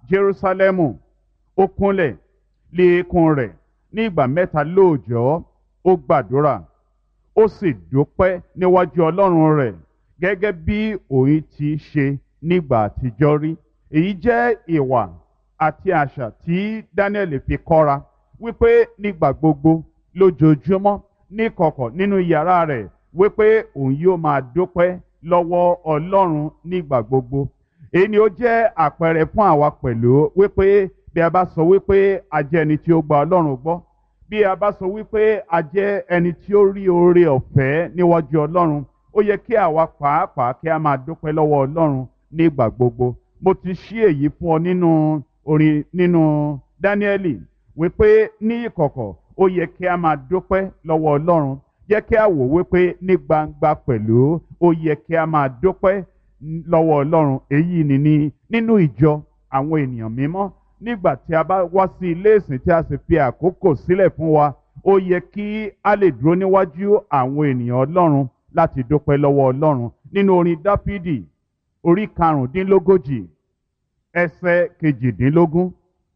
Jerúsálẹ́mù, ó kúnlẹ̀ lé eékún rẹ̀ ní ìgbà mẹ́ta lóòjọ́, ó gbàdúrà, ó sì dúpẹ́ níwájú Ọlọ́run rẹ̀ gẹ́gẹ́ bí òun ti ṣe nígbà àtijọ́ rí. Èyí jẹ́ ìwà àti àṣà tí Daniel fi kọ́ra wípé nígbà gbogbo lójoojúmọ́ níkọ̀kọ̀ nínú yàrá rẹ̀ wípé òun yóò máa dúpẹ́ lọ́wọ́ Ọlọ́run nígbà gbogbo. Èyí ni ó jẹ́ àpẹẹrẹ fún àwa pẹ̀lú wípé bí a bá sọ wípé a jẹ́ ẹni tí ó gba Ọlọ́run gbọ́, bí a bá sọ wípé a jẹ́ ẹni tí ó rí oore ọ̀fẹ́ níwájú Ọlọ́run, ó yẹ kí àwa pàápàá kí a máa dúpẹ́ lọ́wọ́ Ọlọ́run nígbà gbogbo. Mo ti ṣí èyí fún ọ nínú Dáníẹ́lì wípé ní ìkọ̀kọ̀ ó yẹ kí a máa dúpẹ́ lọ́wọ́ Ọlọ́run. Jẹ́ kí a wò wípé ní gbangba pẹ̀lú ó yẹ kí a máa dúpẹ́ lọ́wọ́ Ọlọ́run. Èyí ni nínú ìjọ àwọn ènìyàn mímọ́, nígbà tí a bá wá sí ilé ìsìn tí a sì fi àkókò sílẹ̀ fún wa, ó yẹ kí a lè dúró níwájú àwọn ènìyàn Ọlọ́run láti dúpẹ́ lọ́wọ́ Ọlọ́run. Nínú orin Dáfídì orí karùndínlógójì ẹsẹ̀ kejìdínlógún,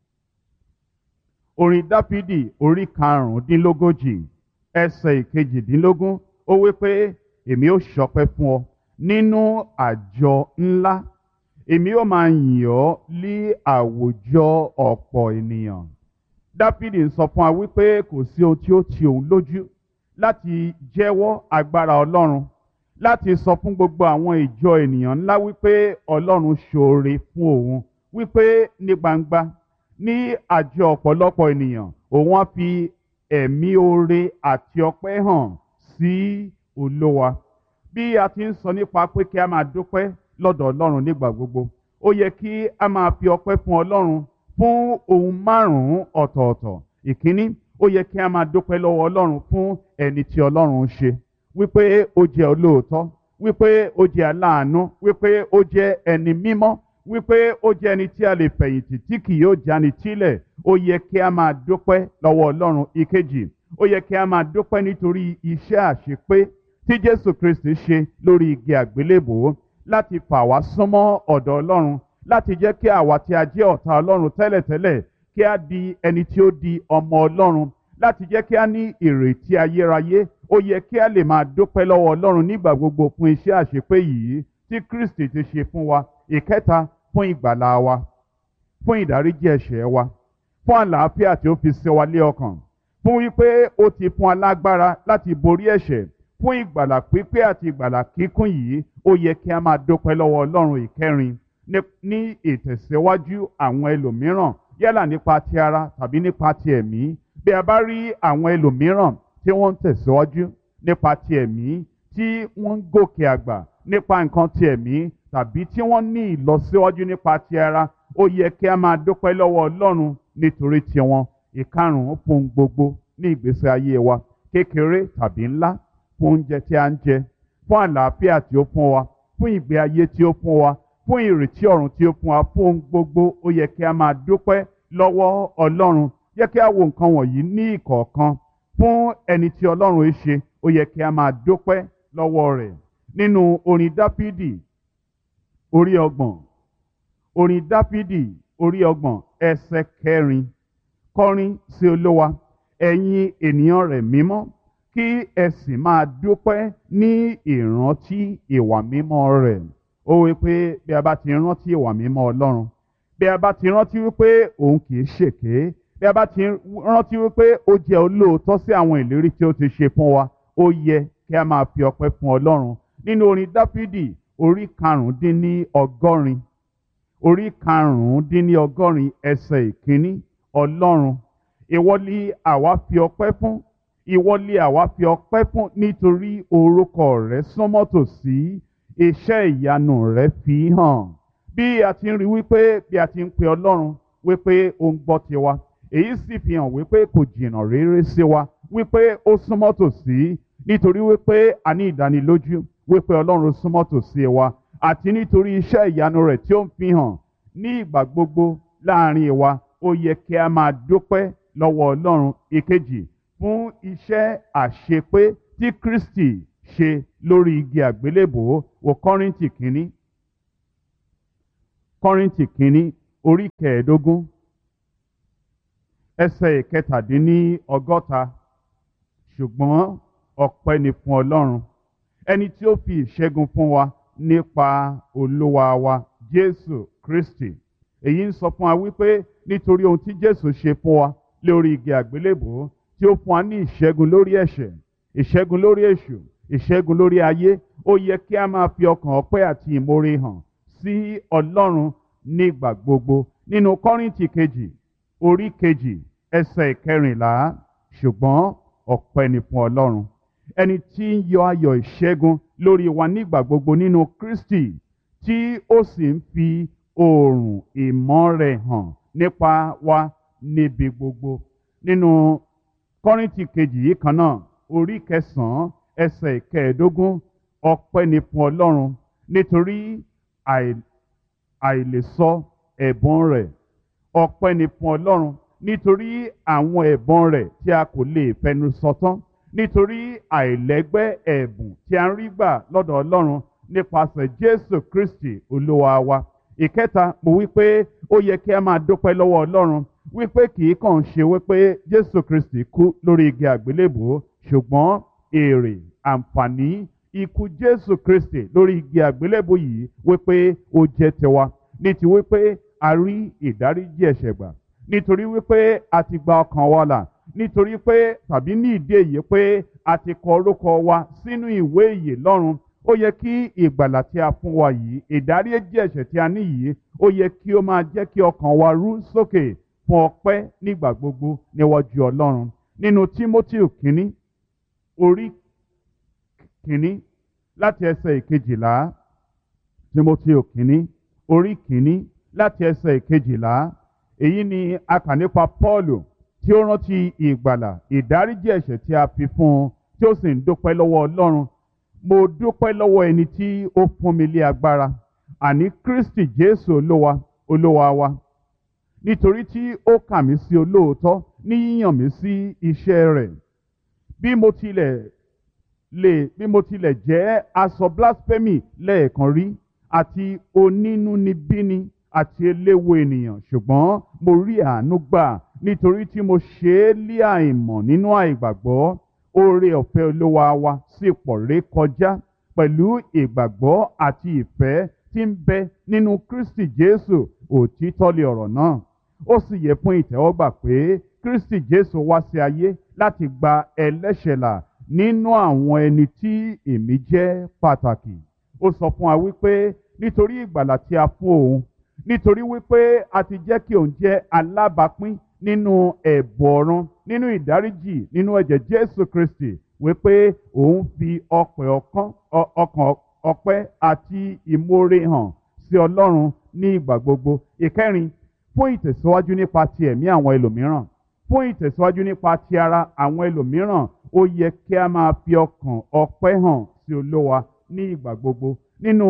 orin Dáfídì orí karùndínlógójì ẹsẹ̀ ìkejìdínlógún, ó wí pé èmi ó ṣọpẹ́ fún ọ nínú àjọ ńlá, èmi ó máa yìn ọ́ lí àwùjọ ọ̀pọ̀ ènìyàn. Dáfídì ń sọ fún wa wípé kò sí ohun tí ó ti òun lójú láti jẹ́wọ́ agbára Ọlọ́run, láti sọ fún gbogbo àwọn ìjọ ènìyàn ńlá wípé Ọlọ́run ṣoore fún òun, wípé ní gbangba ní àjọ ọ̀pọ̀lọpọ̀ ènìyàn òun á fi ẹ̀mí oore àti ọpẹ́ hàn sí Olúwa. Bí a ti ń sọ nípa pé kí a máa dúpẹ́ lọ́dọ̀ Ọlọ́run nígbà gbogbo, ó yẹ kí a máa fi ọpẹ́ fún Ọlọ́run fún ohun márùn-ún ọ̀tọ̀ọ̀tọ̀. Ìkíní, ó yẹ kí a máa dúpẹ́ lọ́wọ́ Ọlọ́run fún ẹni tí Ọlọ́run ṣe, wípé ó jẹ́ olóòótọ́, wípé ó jẹ́ aláàánú, wípé ó jẹ́ ẹni mímọ́, wípé ó jẹ́ ẹni tí a lè fẹ̀yìntì tí kì yóò jáni tílẹ̀. Ó yẹ kí a máa dúpẹ́ lọ́wọ́ Ọlọ́run. Ìkejì, ó yẹ kí a máa dúpẹ́ nítorí iṣẹ́ àṣepé tí Jésù Kristi ṣe lórí igi àgbélébòó láti fà wá súnmọ́ ọ̀dọ̀ Ọlọ́run, láti jẹ́ kí àwa tí a jẹ́ ọ̀tá Ọlọ́run tẹ́lẹ̀tẹ́lẹ̀ kí a di ẹni tí ó di ọmọ Ọlọ́run, láti jẹ́ kí a ní ìrètí ayérayé. Ó yẹ kí a lè máa dúpẹ́ lọ́wọ́ Ọlọ́run nígbà gbogbo fún iṣẹ́ àṣepé yìí tí Kristi ti ṣe fún wa. Ìkẹta, fún ìgbàlà wa, fún ìdáríjì ẹ̀ṣẹ̀ wa, fún àlàáfíà tí ó fi sí wa lé ọkàn, fún wípé ó ti fún alágbára láti borí ẹ̀ṣẹ̀, fún ìgbàlà pípé àti ìgbàlà kíkún yìí. Ó yẹ kí a máa dúpẹ́ lọ́wọ́ Ọlọ́run. Ìkẹrin, ní ìtẹ̀síwájú àwọn ẹlòmíràn, yálà nípa ti ara tàbí nípa ti ẹ̀mí. Bí a bá rí àwọn ẹlòmíràn tí wọ́n ń tẹ̀síwájú nípa ti ẹ̀mí, tí wọ́n ń gòkè àgbà nípa nǹkan ti ẹ̀mí, tàbí tí wọ́n ní ìlọsíwájú nípa ti ara, ó yẹ kí a máa dúpẹ́ lọ́wọ́ Ọlọ́run nítorí tiwọn. Ìkarùn-ún, fún gbogbo ní ìgbésí ayé wa, kékeré tàbí ńlá, fún oúnjẹ tí a ń jẹ, fún àlàáfíà tí ó fún wa, fún ìgbé ayé tí ó fún wa, fún ìrètí ọ̀run tí ó fún wa, fún ohun gbogbo. Ó yẹ kí a máa dúpẹ́ lọ́wọ́ Ọlọ́run. Jẹ́ kí a wo nǹkan wọ̀nyí ní ìkọ̀ọ̀kan. Fún ẹni tí Ọlọ́run ń ṣe, ó yẹ kí a máa dúpẹ́ lọ́wọ́ rẹ̀. Nínú orin Dáfídì orí ọgbọ̀n, orin Dáfídì orí ọgbọ̀n ẹsẹ̀ kẹrin, kọrin sí Olúwa ẹ̀yin ènìyàn rẹ̀ mímọ́, kí ẹ sì máa dúpẹ́ ní ìrántí ìwà mímọ́ rẹ̀. Ó wí pé bí a bá ti rántí ìwà mímọ́ Ọlọ́run, bí a bá ti rántí wípé òun kì í ṣèké, bí a bá ti rántí wípé ó jẹ́ olóòótọ́ sí àwọn ìlérí tí ó ti ṣe fún wa, ó yẹ kí a máa fi ọpẹ́ fún Ọlọ́run. Nínú orin Dáfídì orí karùndínlọ́gọ́rin, orí karùndínlọ́gọ́rin ẹsẹ̀ ìkíní, Ọlọ́run, ìwọ ni àwa fi ọpẹ́ fún, ìwọ ni àwa fi ọpẹ́ fún nítorí orúkọ rẹ súnmọ́ tòsí, iṣẹ́ ìyanu rẹ fi hàn. Bí a ti ń rí wípé bí a ti ń pe Ọlọ́run wípé ó ń gbọ́ tiwa, èyí sì fi hàn wípé kò jìnnà réré sí wa, wípé ó súnmọ́ tòsí, nítorí wípé a ní ìdánilójú wípé Ọlọ́run súnmọ́ tòsí wa, àti nítorí iṣẹ́ ìyanu rẹ̀ tí ó ń fi hàn ní ìgbà gbogbo láàrin wa. Ó yẹ kí a máa dúpẹ́ lọ́wọ́ Ọlọ́run. Ìkejì, fún iṣẹ́ àṣepé tí Kristi ṣe lórí igi àgbélébòó. Wo Kọ́ríńtì kínní orí kẹẹ̀ẹ́dógún ẹsẹ̀ ìkẹtàdínníọgọ́ta. Ṣùgbọ́n ọpẹ́ ni fún Ọlọ́run, ẹni tí ó fi ìṣẹ́gun fún wa nípa Olúwa wa Jésù Kristi. Èyí ń sọ fún wa wípé nítorí ohun tí Jésù ṣe fún wa lórí igi àgbélébùú, tí ó fún wa ní ìṣẹ́gun lórí ẹ̀ṣẹ̀, ìṣẹ́gun lórí èṣù, ìṣẹ́gun lórí ayé, ó yẹ kí a máa fi ọkàn ọpẹ́ àti ìmoore hàn sí Ọlọ́run nígbà gbogbo. Nínú Kọ́ríńtì kejì orí kejì ẹsẹ̀ ìkẹrìnlá, ṣùgbọ́n ọpẹ́ ni fún Ọlọ́run, ẹni tí ń yọ ayọ̀ ìṣẹ́gun lórí wa nígbà gbogbo nínú Kristi, tí ó sì ń fi oòrùn ìmọ́ rẹ̀ hàn nípa wa níbi gbogbo. Nínú Kọ́ríńtì kejì yìí kan náà orí kẹsàn-án ẹsẹ̀ ìkẹẹ̀ẹ́dógún, ọpẹ́ ni fún Ọlọ́run nítorí àìlèsọ ẹ̀bùn rẹ̀. Ọpẹ́ ni fún Ọlọ́run nítorí àwọn ẹ̀bùn rẹ̀ tí a kò lè fẹnu sọ tán, nítorí àìlẹ́gbẹ́ ẹ̀bùn tí a ń rí gbà lọ́dọ̀ Ọlọ́run nípasẹ̀ Jésù Kristi Olúwa wa. Ìkẹta, mo wí pé ó yẹ kí a máa dúpẹ́ lọ́wọ́ Ọlọ́run wípé kì í kàn ṣe wípé Jésù Kristi kú lórí igi àgbélébùú, ṣùgbọ́n èrè àǹfààní ikú Jésù Kristi lórí igi àgbélébùú yìí wípé ó jẹ́ tiwa, ní ti wípé a rí ìdáríjì ẹ̀ṣẹ̀ gbà, nítorí wípé a ti gba ọkàn wa là, nítorí pé tàbí ní ìdí èyí pé a ti kọ orúkọ wa sínú ìwé ìyè lọ́run. Ó yẹ kí ìgbàlà tí a fún wa yìí, ìdáríjì ẹ̀ṣẹ̀ tí a ní yìí, ó yẹ kí ó máa jẹ́ kí ọkàn wa rú sókè fún ọpẹ́ nígbà gbogbo níwájú Ọlọ́run. Nínú Tímótíù kínní orí kínní láti ẹsẹ̀ ìkejìlá, Tímótíù kínní orí kínní láti ẹsẹ̀ ìkejìlá, èyí ni a kà nípa Pọ́ọ̀lù tí ó rántí ìgbàlà ìdáríjì ẹ̀ṣẹ̀ tí a fi fún un, tí ó sì ń dúpẹ́ lọ́wọ́ Ọlọ́run. Mo dúpẹ́ lọ́wọ́ ẹni tí ó fún mi lé agbára, àní Kristi Jésù Olúwa wa, nítorí tí ó kà mí sí olóòótọ́ ní yíyàn mí sí iṣẹ́ rẹ̀. Bí mo tilẹ̀ jẹ́ aṣọ blasphemy lẹ́ẹ̀kan rí, àti onínúnibíni àti eléwo ènìyàn, ṣùgbọ́n mo rí àánú gbà nítorí tí mo ṣe é lé àìmọ̀ nínú àìgbàgbọ́. Oore ọ̀fẹ́ Olúwa wa sì pọ̀ rékọjá pẹ̀lú ìgbàgbọ́ àti ìfẹ́ tí ń bẹ nínú Kristi Jésù. Òtítọ́ lé ọ̀rọ̀ náà. Ó sì yẹ fún ìtẹ́wọ́gbà pé Kristi Jésù wá sí ayé láti gba ẹlẹ́ṣẹ̀ là, nínú àwọn ẹni tí èmi jẹ́ pàtàkì. Ó sọ fún wa wípé nítorí ìgbàlà tí a fún òun, nítorí wípé a ti jẹ́ kí òun jẹ́ alábàápín nínú ẹ̀bùn ọ̀run, nínú ìdáríjì, nínú ẹ̀jẹ̀ Jésù Kristi, wípé òun fi ọkàn ọpẹ́ àti ìmoore hàn sí Ọlọ́run ní ìgbà gbogbo. Ìkẹrin, fún ìtẹ̀síwájú nípa ti ẹ̀mí àwọn ẹlòmíràn, fún ìtẹ̀síwájú nípa ti ara àwọn ẹlòmíràn, ó yẹ kí a máa fi ọkàn ọpẹ́ hàn sí Olúwa ní ìgbà gbogbo. Nínú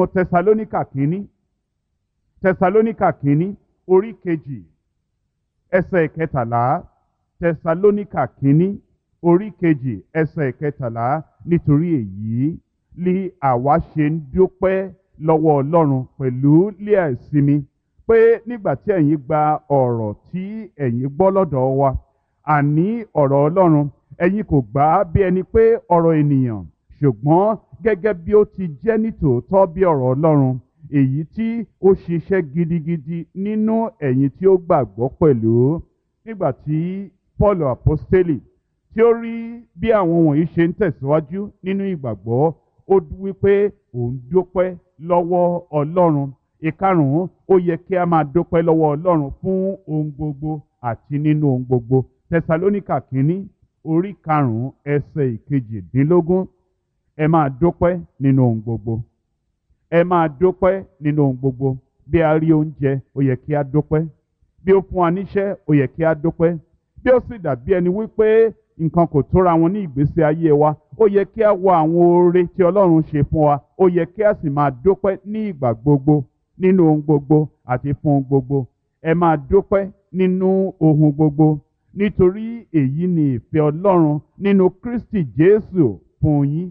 Tẹsalóníkà kínní orí kejì ẹsẹ̀ ìkẹtàlá, Tẹsalóníkà kínní orí kejì ẹsẹ̀ ìkẹtàlá, nítorí èyí ni àwa ṣe ń dúpẹ́ lọ́wọ́ Ọlọ́run pẹ̀lú lé àìsinmi, pé nígbà tí ẹ̀yin gba ọ̀rọ̀ tí ẹ̀yin gbọ́ lọ́dọ̀ wa, àní ọ̀rọ̀ Ọlọ́run, ẹ̀yin kò gbà á bí ẹni pé ọ̀rọ̀ ènìyàn, ṣùgbọ́n gẹ́gẹ́ bí ó ti jẹ́ nítòótọ́ bí ọ̀rọ̀ Ọlọ́run, èyí tí ó ṣiṣẹ́ gidigidi nínú ẹ̀yin tí ó gbàgbọ́ pẹ̀lú. Nígbà tí Pọ́ọ̀lù àpọ́stélì tí ó rí bí àwọn wọ̀nyí ṣe ń tẹ̀síwájú nínú ìgbàgbọ́, ó wípé òun dúpẹ́ lọ́wọ́ Ọlọ́run. Ìkarùn-ún, ó yẹ kí a máa dúpẹ́ lọ́wọ́ Ọlọ́run fún ohun gbogbo àti nínú ohun gbogbo. Tẹsalóníkà kínní orí karùn-ún ẹsẹ̀ ìkejìdínlógún, ẹ máa dúpẹ́ nínú ohun gbogbo. Ẹ máa dúpẹ́ nínú ohun gbogbo. Bí a rí oúnjẹ, ó yẹ kí a dúpẹ́. Bí ó fún wa níṣẹ́, ó yẹ kí a dúpẹ́. Bí ó sì dàbí ẹni wípé nǹkan kò tóra wọn ní ìgbésí ayé wa, ó yẹ kí a wo àwọn oore tí Ọlọ́run ṣe fún wa, ó yẹ kí a sì máa dúpẹ́ ní ìgbà gbogbo, nínú ohun gbogbo àti fún ohun gbogbo. Ẹ máa dúpẹ́ nínú ohun gbogbo, nítorí èyí ni ìfẹ́ Ọlọ́run nínú Kristi Jésù fún yín.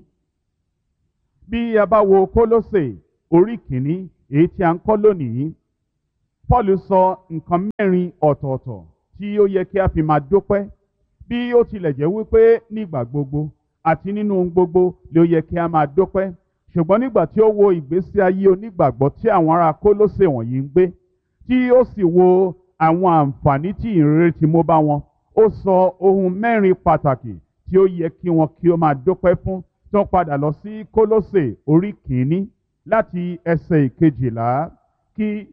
Bí a bá wo Kólósè orí kìíní, èyí tí a ń kọ́ lónìí, Paul sọ nǹkan mẹ́rin ọ̀tọ̀ọ̀tọ̀ tí ó yẹ kí a fi máa dúpẹ́, bí ó tilẹ̀ jẹ́ wípé nígbà gbogbo àti nínú ohun gbogbo ló yẹ kí a máa dúpẹ́. Ṣùgbọ́n nígbà tí ó wo ìgbésí ayé onígbàgbọ́ tí àwọn ará Kólósè wọ̀nyí ń gbé, tí ó sì wo àwọn àǹfààní tí ìrere ti mú bá wọn, ó sọ ohun mẹ́rin pàtàkì tí ó yẹ kí wọn kí ó máa dúpẹ́ fún. Tí wọ́n padà lọ sí Kólósè orí kìíní láti ẹsẹ̀ 12, kí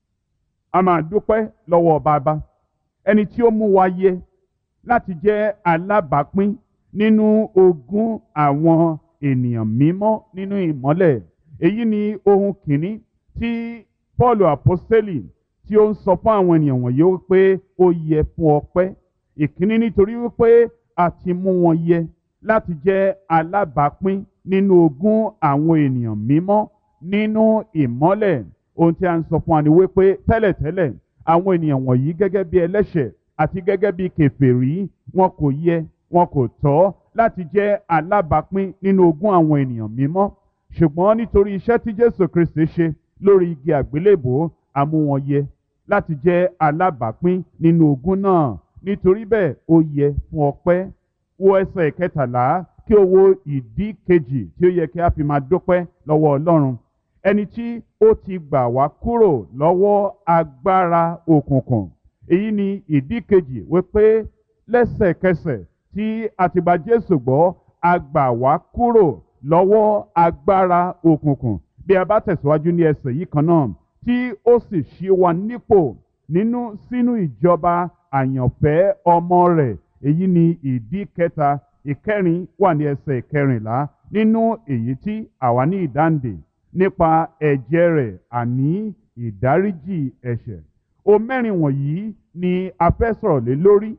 a máa dúpẹ́ lọ́wọ́ Baba, ẹni tí ó mú wa yẹ láti jẹ́ alábàápín nínú ogún àwọn ènìyàn mímọ́ nínú ìmọ́lẹ̀. Èyí ni ohun kìíní tí Pọ́ọ̀lù àpọ́stélì tí ó ń sọ fún àwọn ènìyàn wọ̀nyí wípé ó yẹ fún ọpẹ́. Ìkíní nítorí wípé a ti mú wọn yẹ láti jẹ́ alábàápín nínú ogún àwọn ènìyàn mímọ́ nínú ìmọ́lẹ̀. Ohun tí a ń sọ fún wa ni wípé tẹ́lẹ̀tẹ́lẹ̀ àwọn ènìyàn wọ̀nyí gẹ́gẹ́ bí ẹlẹ́ṣẹ̀ àti gẹ́gẹ́ bí kèfèrí, wọn kò yẹ, wọn kò tọ́ láti jẹ́ alábàápín nínú ogún àwọn ènìyàn mímọ́. Ṣùgbọ́n nítorí iṣẹ́ tí Jésù Kristi ṣe lórí igi àgbélébùú, a mú wọn yẹ láti jẹ́ alábàápín nínú ogún náà. Nítorí bẹ́ẹ̀ ó yẹ fún ọpẹ́. Wo ẹsẹ̀ 13 kí o wo ìdí kejì tí ó yẹ kí a fi máa dúpẹ́ lọ́wọ́ Ọlọ́run. Ẹni tí ó ti gbà wá kúrò lọ́wọ́ agbára òkùnkùn. Èyí ni ìdí kejì wípé lẹ́sẹ̀kẹsẹ̀ tí a ti gba Jésù gbọ́, a gbà wá kúrò lọ́wọ́ agbára òkùnkùn. Bí a bá tẹ̀síwájú ní ẹsẹ̀ yìí kan náà, tí ó sì ṣí wa nípò sínú ìjọba àyànfẹ́ ọmọ rẹ̀. Èyí ni ìdí kẹta. Ìkẹrin wà ní ẹsẹ̀ 14, nínú èyí tí àwa ní ìdáǹdè nípa ẹ̀jẹ̀ rẹ̀, àní ìdáríjì ẹ̀ṣẹ̀. Ohun mẹ́rin wọ̀nyí ni a fẹ́ sọ̀rọ̀ lé lórí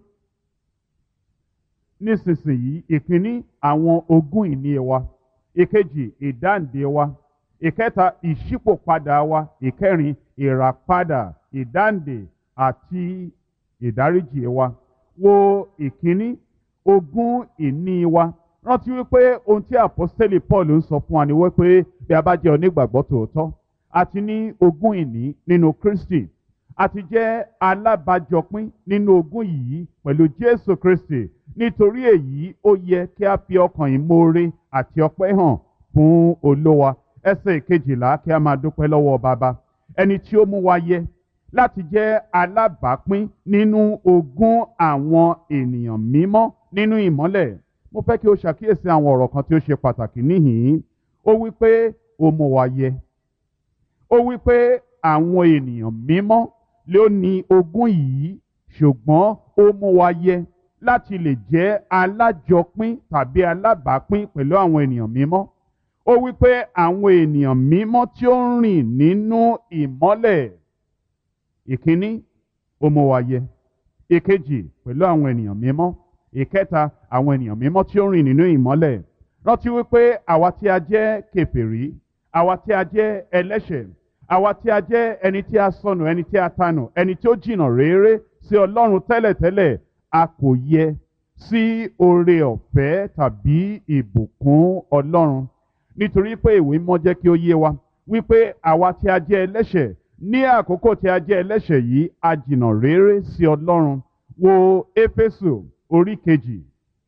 nísinsìnyí. Ìkíní, àwọn ogún ìní wa. Ìkejì, ìdáǹdè wa. Ìkẹta, ìṣípòpadà wa. Ìkẹrin, ìràpadà, ìdáǹdè àti ìdáríjì wa. Wo ìkíní, ogún ìní wa. Rántí wípé ohun tí àpọ́stélì Paul ń sọ fún wa ni wípé bí a bá jẹ́ onígbàgbọ́ tòótọ́, a ti ní ogún ìní nínú Kristi. A ti jẹ́ alábàájọpín nínú ogún yìí pẹ̀lú Jésù Kristi. Nítorí èyí ó yẹ kí a fi ọkàn ìmoore àti ọpẹ́ hàn fún Olúwa. Ẹsẹ̀ 12 kí a máa dúpẹ́ lọ́wọ́ Baba, ẹni tí ó mú wa yẹ láti jẹ́ alábàápín nínú ogún àwọn ènìyàn mímọ́ nínú ìmọ́lẹ̀. Mo fẹ́ kí o ṣàkíyèsí àwọn ọ̀rọ̀ kan tí ó ṣe pàtàkì níhìn-ín. Ó wí pé ó mú wa yẹ. Ó wí pé àwọn ènìyàn mímọ́ ló ní ogún yìí, ṣùgbọ́n ó mú wa yẹ láti lè jẹ́ alájọpín tàbí alábàápín pẹ̀lú àwọn ènìyàn mímọ́. Ó wí pé àwọn ènìyàn mímọ́ tí ó ń rìn nínú ìmọ́lẹ̀. Ìkíní, ó mú wa yẹ. Ìkejì, pẹ̀lú àwọn ènìyàn mímọ́. Ìkẹta, àwọn ènìyàn mímọ́ tí ó ń rìn nínú ìmọ́lẹ̀. Rántí wípé àwa tí a jẹ́ kèfèrí, àwa tí a jẹ́ ẹlẹ́ṣẹ̀, àwa tí a jẹ́ ẹni tí a sọnù, ẹni tí a tanù, ẹni tí ó jìnnà réré sí Ọlọ́run tẹ́lẹ̀tẹ́lẹ̀, a kò yẹ sí oore ọ̀fẹ́ tàbí ìbùkún Ọlọ́run. Nítorí pé ìwé mímọ́ jẹ́ kí ó yé wa wípé àwa tí a jẹ́ ẹlẹ́ṣẹ̀, ní àkókò tí a jẹ́ ẹlẹ́ṣẹ̀ yìí, a jìnnà réré sí Ọlọ́run. Wo Éfésù orí kejì.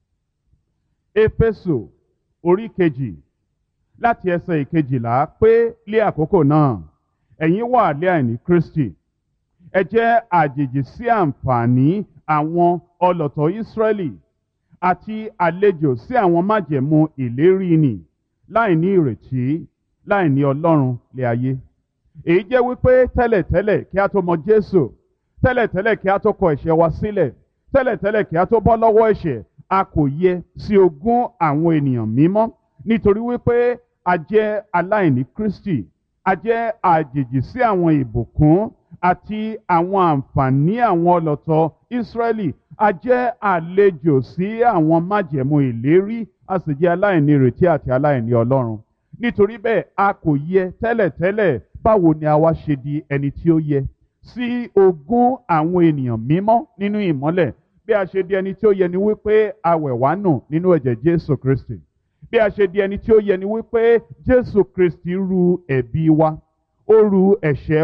Éfésù orí kejì láti ẹsẹ̀ 12 pé lé àkókò náà ẹ̀yin wà lé àìní Kristi. Ẹ jẹ́ àjèjì sí àǹfààní àwọn ọlọ̀tọ̀ Ísírẹ́lì àti àlejò sí àwọn májẹ̀mú ìlérí nì, láì ní ìrètí, láì ní Ọlọ́run lé ayé. Èyí jẹ́ wípé tẹ́lẹ̀tẹ́lẹ̀ kí a tó mọ Jésù, tẹ́lẹ̀tẹ́lẹ̀ kí a tó kọ ẹ̀ṣẹ̀ wa sílẹ̀, tẹ́lẹ̀tẹ́lẹ̀ kí a tó bọ́ lọ́wọ́ ẹ̀ṣẹ̀, a kò yẹ sí ogún àwọn ènìyàn mímọ́. Nítorí wípé a jẹ́ aláìní Kristi, a jẹ́ àjèjì sí àwọn ìbùkún àti àwọn àǹfààní àwọn ọlọ̀tọ̀ Ísírẹ́lì, a jẹ́ àlejò sí àwọn májẹ̀mú ìlérí, a sì jẹ́ aláìní ìrètí àti aláìní Ọlọ́run. Nítorí bẹ́ẹ̀ a kò yẹ tẹ́lẹ̀tẹ́lẹ̀. Báwo ni a wá ṣe di ẹni tí ó yẹ sí ogún àwọn ènìyàn mímọ́ nínú ìmọ́lẹ̀? Bí a ṣe di ẹni tí ó yẹ ni wípé a wẹ̀ wá nù nínú ẹ̀jẹ̀ Jésù Kristi. Bí a ṣe di ẹni tí ó yẹ ni wípé Jésù Kristi ru ẹ̀bi wa, ó ru ẹ̀ṣẹ̀ wa,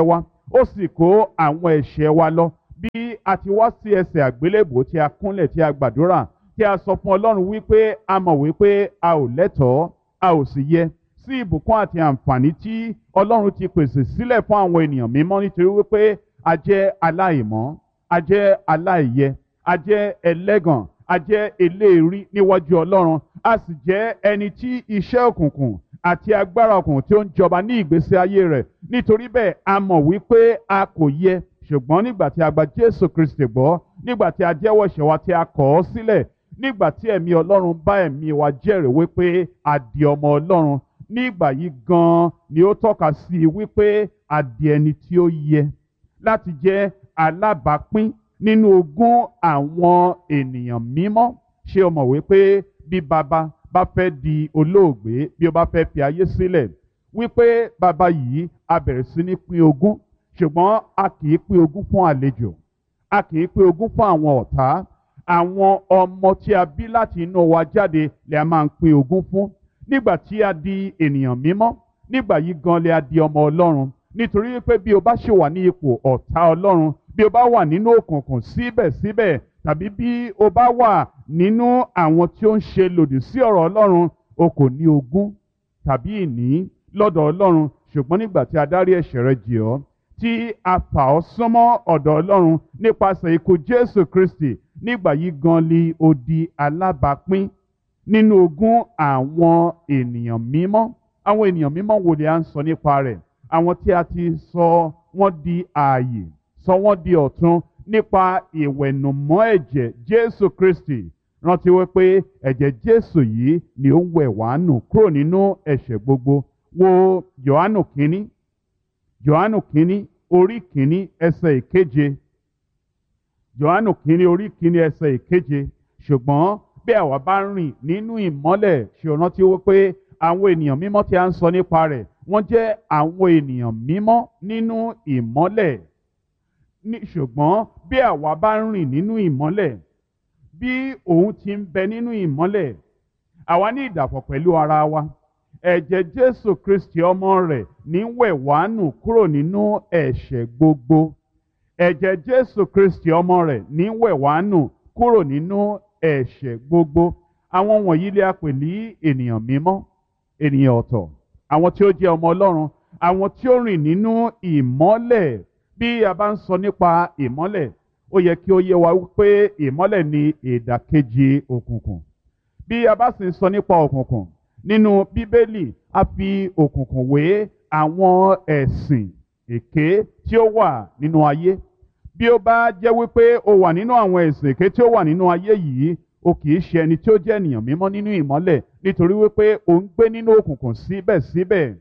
ó sì kó àwọn ẹ̀ṣẹ̀ wa lọ. Bí a ti wá sí ẹsẹ̀ àgbélébùú tí a kúnlẹ̀ tí a gbàdúrà tí a sọ fún Ọlọ́run wípé a mọ̀ wípé a ò lẹ́tọ̀ọ́, a ò sì yẹ sí ìbùkún àti àǹfààní tí Ọlọ́run ti pèsè sílẹ̀ fún àwọn ènìyàn mímọ́ nítorí wípé a jẹ́ aláìmọ́, a jẹ́ aláìyẹ, a jẹ́ ẹlẹ́gàn, a jẹ́ eléèrí níwájú Ọlọ́run, a sì jẹ́ ẹni tí iṣẹ́ òkùnkùn àti agbára òkùnkùn tí ó ń jọba ní ìgbésí ayé rẹ̀. Nítorí bẹ́ẹ̀ a mọ̀ wípé a kò yẹ, ṣùgbọ́n nígbà tí a gba Jésù Kristi gbọ́, nígbà tí a jẹ́wọ́ ẹ̀ṣẹ̀ wa tí a kọ̀ ọ́ sílẹ̀, nígbà tí ẹ̀mí Ọlọ́run bá ẹ̀mí wa jẹ́rìí wípé a di ọmọ Ọlọ́run, nígbà yìí gan-an ni ó tọ́ka sí i wípé a di ẹni tí ó yẹ láti jẹ́ alábàápín nínú ogún àwọn ènìyàn mímọ́. Ṣé o mọ̀ wípé bí bàbá bá fẹ́ di olóògbé, bí ó bá fẹ́ fi ayé sílẹ̀, wípé bàbá yìí a bẹ̀rẹ̀ sí ní pín ogún, ṣùgbọ́n a kì í pín ogún fún àlejò, a kì í pín ogún fún àwọn ọ̀tá. Àwọn ọmọ tí a bí láti inú wa jáde lè a máa ń pín ogún fún. Nígbà tí a di ènìyàn mímọ́, nígbà yìí gan lè a di ọmọ Ọlọ́run. Nítorí wípé bí o bá ṣì wà ní ipò ọ̀tá Ọlọ́run, bí o bá wà nínú òkùnkùn síbẹ̀síbẹ̀, tàbí bí o bá wà nínú àwọn tí ó ń ṣe lòdì sí ọ̀rọ̀ Ọlọ́run, o kò ní ogún tàbí ìní lọ́dọ̀ Ọlọ́run. Ṣùgbọ́n nígbà tí a dárí ẹ̀ṣẹ̀ rẹ jì ọ́, tí a fà ọ́ súnmọ́ ọ̀dọ̀ Ọlọ́run nípasẹ̀ ikú Jésù Kristi, nígbà yìí gan ni o di alábàápín nínú ogún àwọn ènìyàn mímọ́. Àwọn ènìyàn mímọ́ wo ni a ń sọ nípa rẹ̀? Àwọn tí a ti sọ wọ́n di ààyè, sọ wọ́n di ọ̀tun nípa ìwẹ̀nùmọ́ ẹ̀jẹ̀ Jésù Kristi. Rántí wípé ẹ̀jẹ̀ Jésù yìí ni ó ń wẹ̀ wá nù kúrò nínú ẹ̀ṣẹ̀ gbogbo. Wo Jòhánù kínní orí kínní ẹsẹ̀ ìkeje. Jòhánù kínní orí kínní ẹsẹ̀ ìkeje. Ṣùgbọ́n bí àwa bá rìn nínú ìmọ́lẹ̀, ṣe o rántí wípé àwọn ènìyàn mímọ́ tí a ń sọ nípa rẹ̀, wọ́n jẹ́ àwọn ènìyàn mímọ́ nínú ìmọ́lẹ̀. Ṣùgbọ́n bí àwa bá rìn nínú ìmọ́lẹ̀, bí òun ti ń bẹ nínú ìmọ́lẹ̀, àwa ní ìdàpọ̀ pẹ̀lú ara wa. Ẹ̀jẹ̀ Jésù Kristi ọmọ rẹ̀ ní wẹ̀ wá nù kúrò nínú ẹ̀ṣẹ̀ gbogbo. Ẹ̀jẹ̀ Jésù Kristi ọmọ rẹ̀ ní wẹ̀ wá nù kúrò nínú ẹ̀ṣẹ̀ gbogbo. Àwọn wọ̀nyí lè a pè ní ènìyàn mímọ́, ènìyàn ọ̀tọ̀, àwọn tí ó jẹ́ ọmọ Ọlọ́run, àwọn tí ó rìn nínú ìmọ́lẹ̀. Bí a bá ń sọ nípa ìmọ́lẹ̀, ó yẹ kí ó yé wa wípé ìmọ́lẹ̀ ni ìdàkejì òkùnkùn. Bí a bá sì ń sọ nípa òkùnkùn, nínú Bíbélì a fi òkùnkùn wé àwọn ẹ̀sìn èké tí ó wà nínú ayé. Bí ó bá jẹ́ wípé o wà nínú àwọn ẹ̀sìn èké tí ó wà nínú ayé yìí, o kì í ṣe ẹni tí ó jẹ́ ènìyàn mímọ́ nínú ìmọ́lẹ̀, nítorí wípé o ń gbé nínú òkùnkùn síbẹ̀síbẹ̀.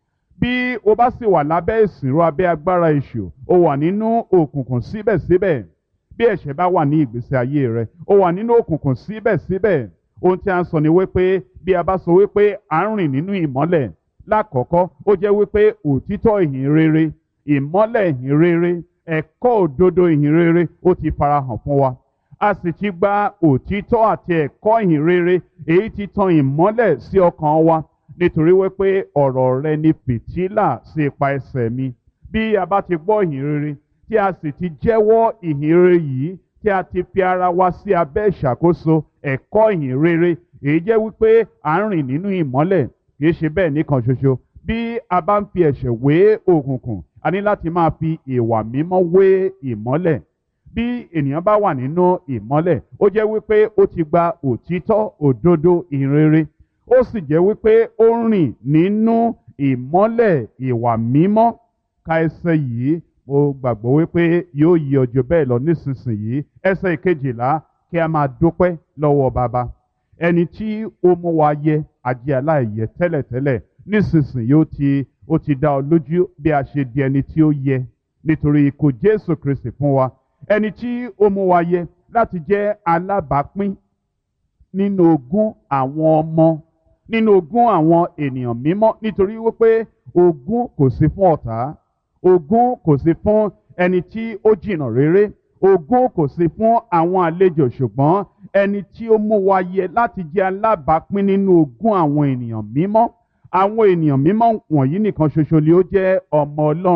Bí o bá sì wà lábẹ́ ìsìnrú abẹ́ agbára èṣù, o wà nínú òkùnkùn síbẹ̀síbẹ̀. Bí ẹ̀ṣẹ̀ bá wà ní ìgbésí ayé rẹ, o wà nínú òkùnkùn síbẹ̀síbẹ̀. Ohun tí a ń sọ ni wípé bí a bá sọ wípé à ń rìn nínú ìmọ́lẹ̀, lákọ̀ọ́kọ́ ó jẹ́ wípé òtítọ́ ìhìn rere, ìmọ́lẹ̀ ìhìn rere, ẹ̀kọ́ òdodo ìhìn rere ó ti farahàn fún wa. A sì ti gba òtítọ́ àti ẹ̀kọ́ ìhìn rere èyí tí tan ìmọ́lẹ̀ sí ọkàn wa. Nítorí wípé ọ̀rọ̀ rẹ ni fìtílà sí ipa ẹsẹ̀ mi. Bí a bá ti gbọ́ ìhìn rere, tí a sì ti jẹ́wọ́ ìhìn rere yìí, tí a ti fi ara wa sí abẹ́ ìṣàkóso ẹ̀kọ́ ìhìn rere, èyí jẹ́ wípé à ń rìn nínú ìmọ́lẹ̀. Kì í ṣe bẹ́ẹ̀ nìkan ṣoṣo. Bí a bá ń fi ẹ̀ṣẹ̀ wé òkùnkùn, a ní láti máa fi ìwà mímọ́ wé ìmọ́lẹ̀. Bí ènìyàn bá wà nínú ìmọ́lẹ̀, ó jẹ́ wípé ó ti gba òtítọ́ òdodo ìhìn rere. Ó sì jẹ́ wípé ó ń rìn nínú ìmọ́lẹ̀ ìwà mímọ́. Ka ẹsẹ̀ yìí, mo gbàgbọ́ wípé yóò yí ọjọ́ bẹ́ẹ̀ lọ nísinsìnyí. Ẹsẹ̀ ìkejìlá, kí a máa dúpẹ́ lọ́wọ́ bàbá. Ẹni tí ó mú wa yẹ ajé aláìyẹ tẹ́lẹ̀tẹ́lẹ̀, nísinsìnyí ó ti dá ọ lójú bí a ṣe di ẹni tí ó yẹ nítorí ikú Jésù Kristi fún wa. Ẹni tí ó mú wa yẹ láti jẹ́ alábàápín nínú ogún àwọn ọmọ, nínú ogún àwọn ènìyàn mímọ́, nítorí wípé ogún kò sí fún ọ̀tá, ogún kò sí fún ẹni tí ó jìnnà réré, ogún kò sí fún àwọn àlejò, ṣùgbọ́n ẹni tí ó mú wa yẹ láti jẹ́ alábàápín nínú ogún àwọn ènìyàn mímọ́. Àwọn ènìyàn mímọ́ wọ̀nyí nìkan ṣoṣo ni ó jẹ́ ọmọ Ọlọ́run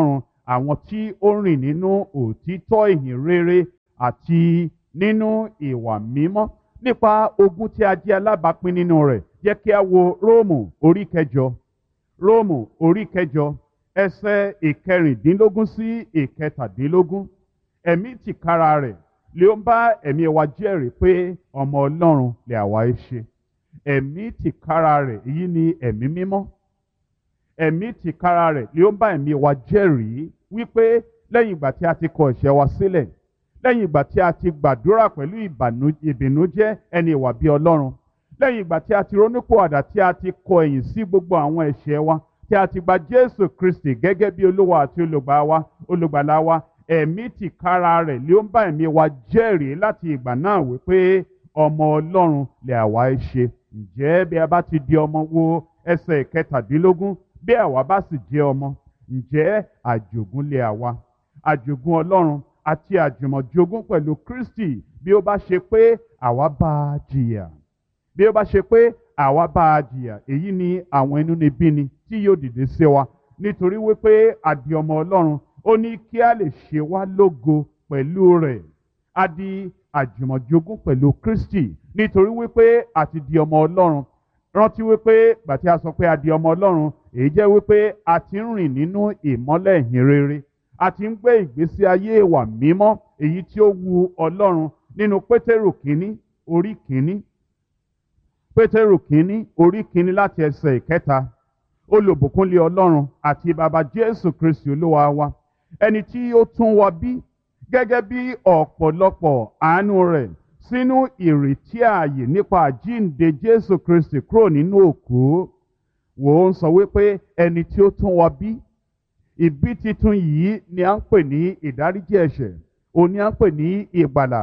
àwọn tí ó rìn nínú òtítọ́ ìhìn rere àti nínú ìwà mímọ́. Nípa ogún tí a jẹ́ alábàápín nínú rẹ̀, jẹ́ kí a wo Róòmù orí kẹjọ. Róòmù orí kẹjọ ẹsẹ̀ ìkẹrìndínlógún sí ìkẹtàdínlógún. Ẹ̀mí tìkára rẹ̀ lé ó ń bá ẹ̀mí wa jẹ́rìí pé ọmọ Ọlọ́run lè àwa í ṣe. Ẹ̀mí tìkára rẹ̀, èyí ni ẹ̀mí mímọ́. Ẹ̀mí tìkára rẹ̀ lé ó ń bá ẹ̀mí wa jẹ́rìí wípé lẹ́yìn ìgbà tí a ti kọ ẹ̀ṣẹ̀ wa sílẹ̀, lẹ́yìn ìgbà tí a ti gbàdúrà pẹ̀lú ìbìnújẹ́ ẹni ìwà bí Ọlọ́run, lẹ́yìn ìgbà tí a ti ronúpìwàdà tí a ti kọ ẹ̀yìn sí gbogbo àwọn ẹ̀ṣẹ̀ wa, tí a ti gba Jésù Kristi gẹ́gẹ́ bí Olúwa àti olùgbàlà wa, ẹ̀mí tìkára rẹ̀ lé ó ń bá ẹ̀mí wa jẹ́rìí láti ìgbà náà wípé ọmọ Ọlọ́run lè àwa í ṣe. Ǹjẹ́ bí a bá ti di ọmọ, wo ẹsẹ̀ ìkẹtàdínlógún, bí àwa bá sì jẹ́ ọmọ, ǹjẹ́ àjogún lé àwa, àjogún Ọlọ́run àti àjùmọ̀jogún pẹ̀lú Kristi, bí ó bá ṣe pé àwa bá a jìyà. Bí ó bá ṣe pé àwa bá a jìyà, èyí ni àwọn inúnibíni tí yóò dìde sí wa nítorí wípé a di ọmọ Ọlọ́run. Ó ní kí a lè ṣe wá lógo pẹ̀lú rẹ̀. A di àjùmọ̀jogún pẹ̀lú Kristi nítorí wípé a ti di ọmọ Ọlọ́run. Rántí wípé gbà tí a sọ pé a di ọmọ Ọlọ́run, èyí jẹ́ wípé a ti ń rìn nínú ìmọ́lẹ̀ ìhìn rere. A ti ń gbé ìgbésí ayé ìwà mímọ́ èyí tí ó wu Ọlọ́run. Nínú Pétérù kínní orí kínní, Pétérù kínní orí kínní láti ẹsẹ̀ ìkẹta. Olùbùkúnlé Ọlọ́run àti bàbá Jésù Kristi Olúwa wa, ẹni tí ó tún wa bí gẹ́gẹ́ bí ọ̀pọ̀lọpọ̀ àánú rẹ̀ sínú ìrètí ààyè nípa àjíǹde Jésù Kristi kúrò nínú òkú. Wò ó ń sọ wípé ẹni tí ó tún wa bí. Ìbí titun yìí ni à ń pè ní ìdáríjì ẹ̀ṣẹ̀, òun ni à ń pè ní ìgbàlà.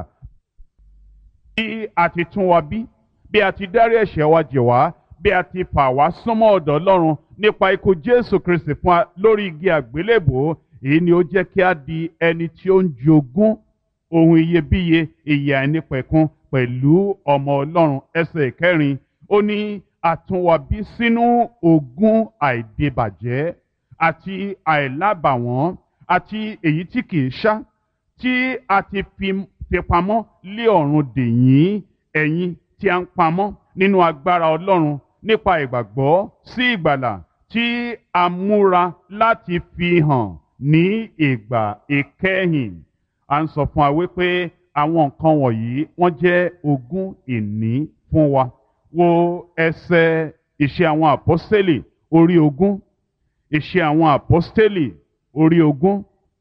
Bí a ti tún wa bí, bí a ti dárí ẹ̀ṣẹ̀ wa jì wá, bí a ti fà wá súnmọ́ ọ̀dọ̀ Ọlọ́run nípa ikú Jésù Kristi fún wa lórí igi àgbélébùú, èyí ni ó jẹ́ kí a di ẹni tí ó ń jogún ohun iyebíye, ìyè àìnípẹ̀kun pẹ̀lú ọmọ Ọlọ́run. Ẹsẹ̀ ìkẹrin, ó ní a tún wa bí sínú ogún àìdìbàjẹ́ àti àìlábàwọ́n àti èyí tí kìí ṣá, tí a ti fi pamọ́ lé ọ̀run dè yín, ẹ̀yin tí a ń pamọ́ nínú agbára Ọlọ́run nípa ìgbàgbọ́ sí ìgbàlà tí a múra láti fi hàn ní ìgbà ìkẹyìn. À ń sọ fún wa wípé àwọn nǹkan wọ̀nyí wọ́n jẹ́ ogún ìní fún wa. Wo ẹsẹ̀ Iṣẹ́ àwọn Àpọ́stélì orí 20. Iṣẹ́ àwọn Àpọ́stélì orí 20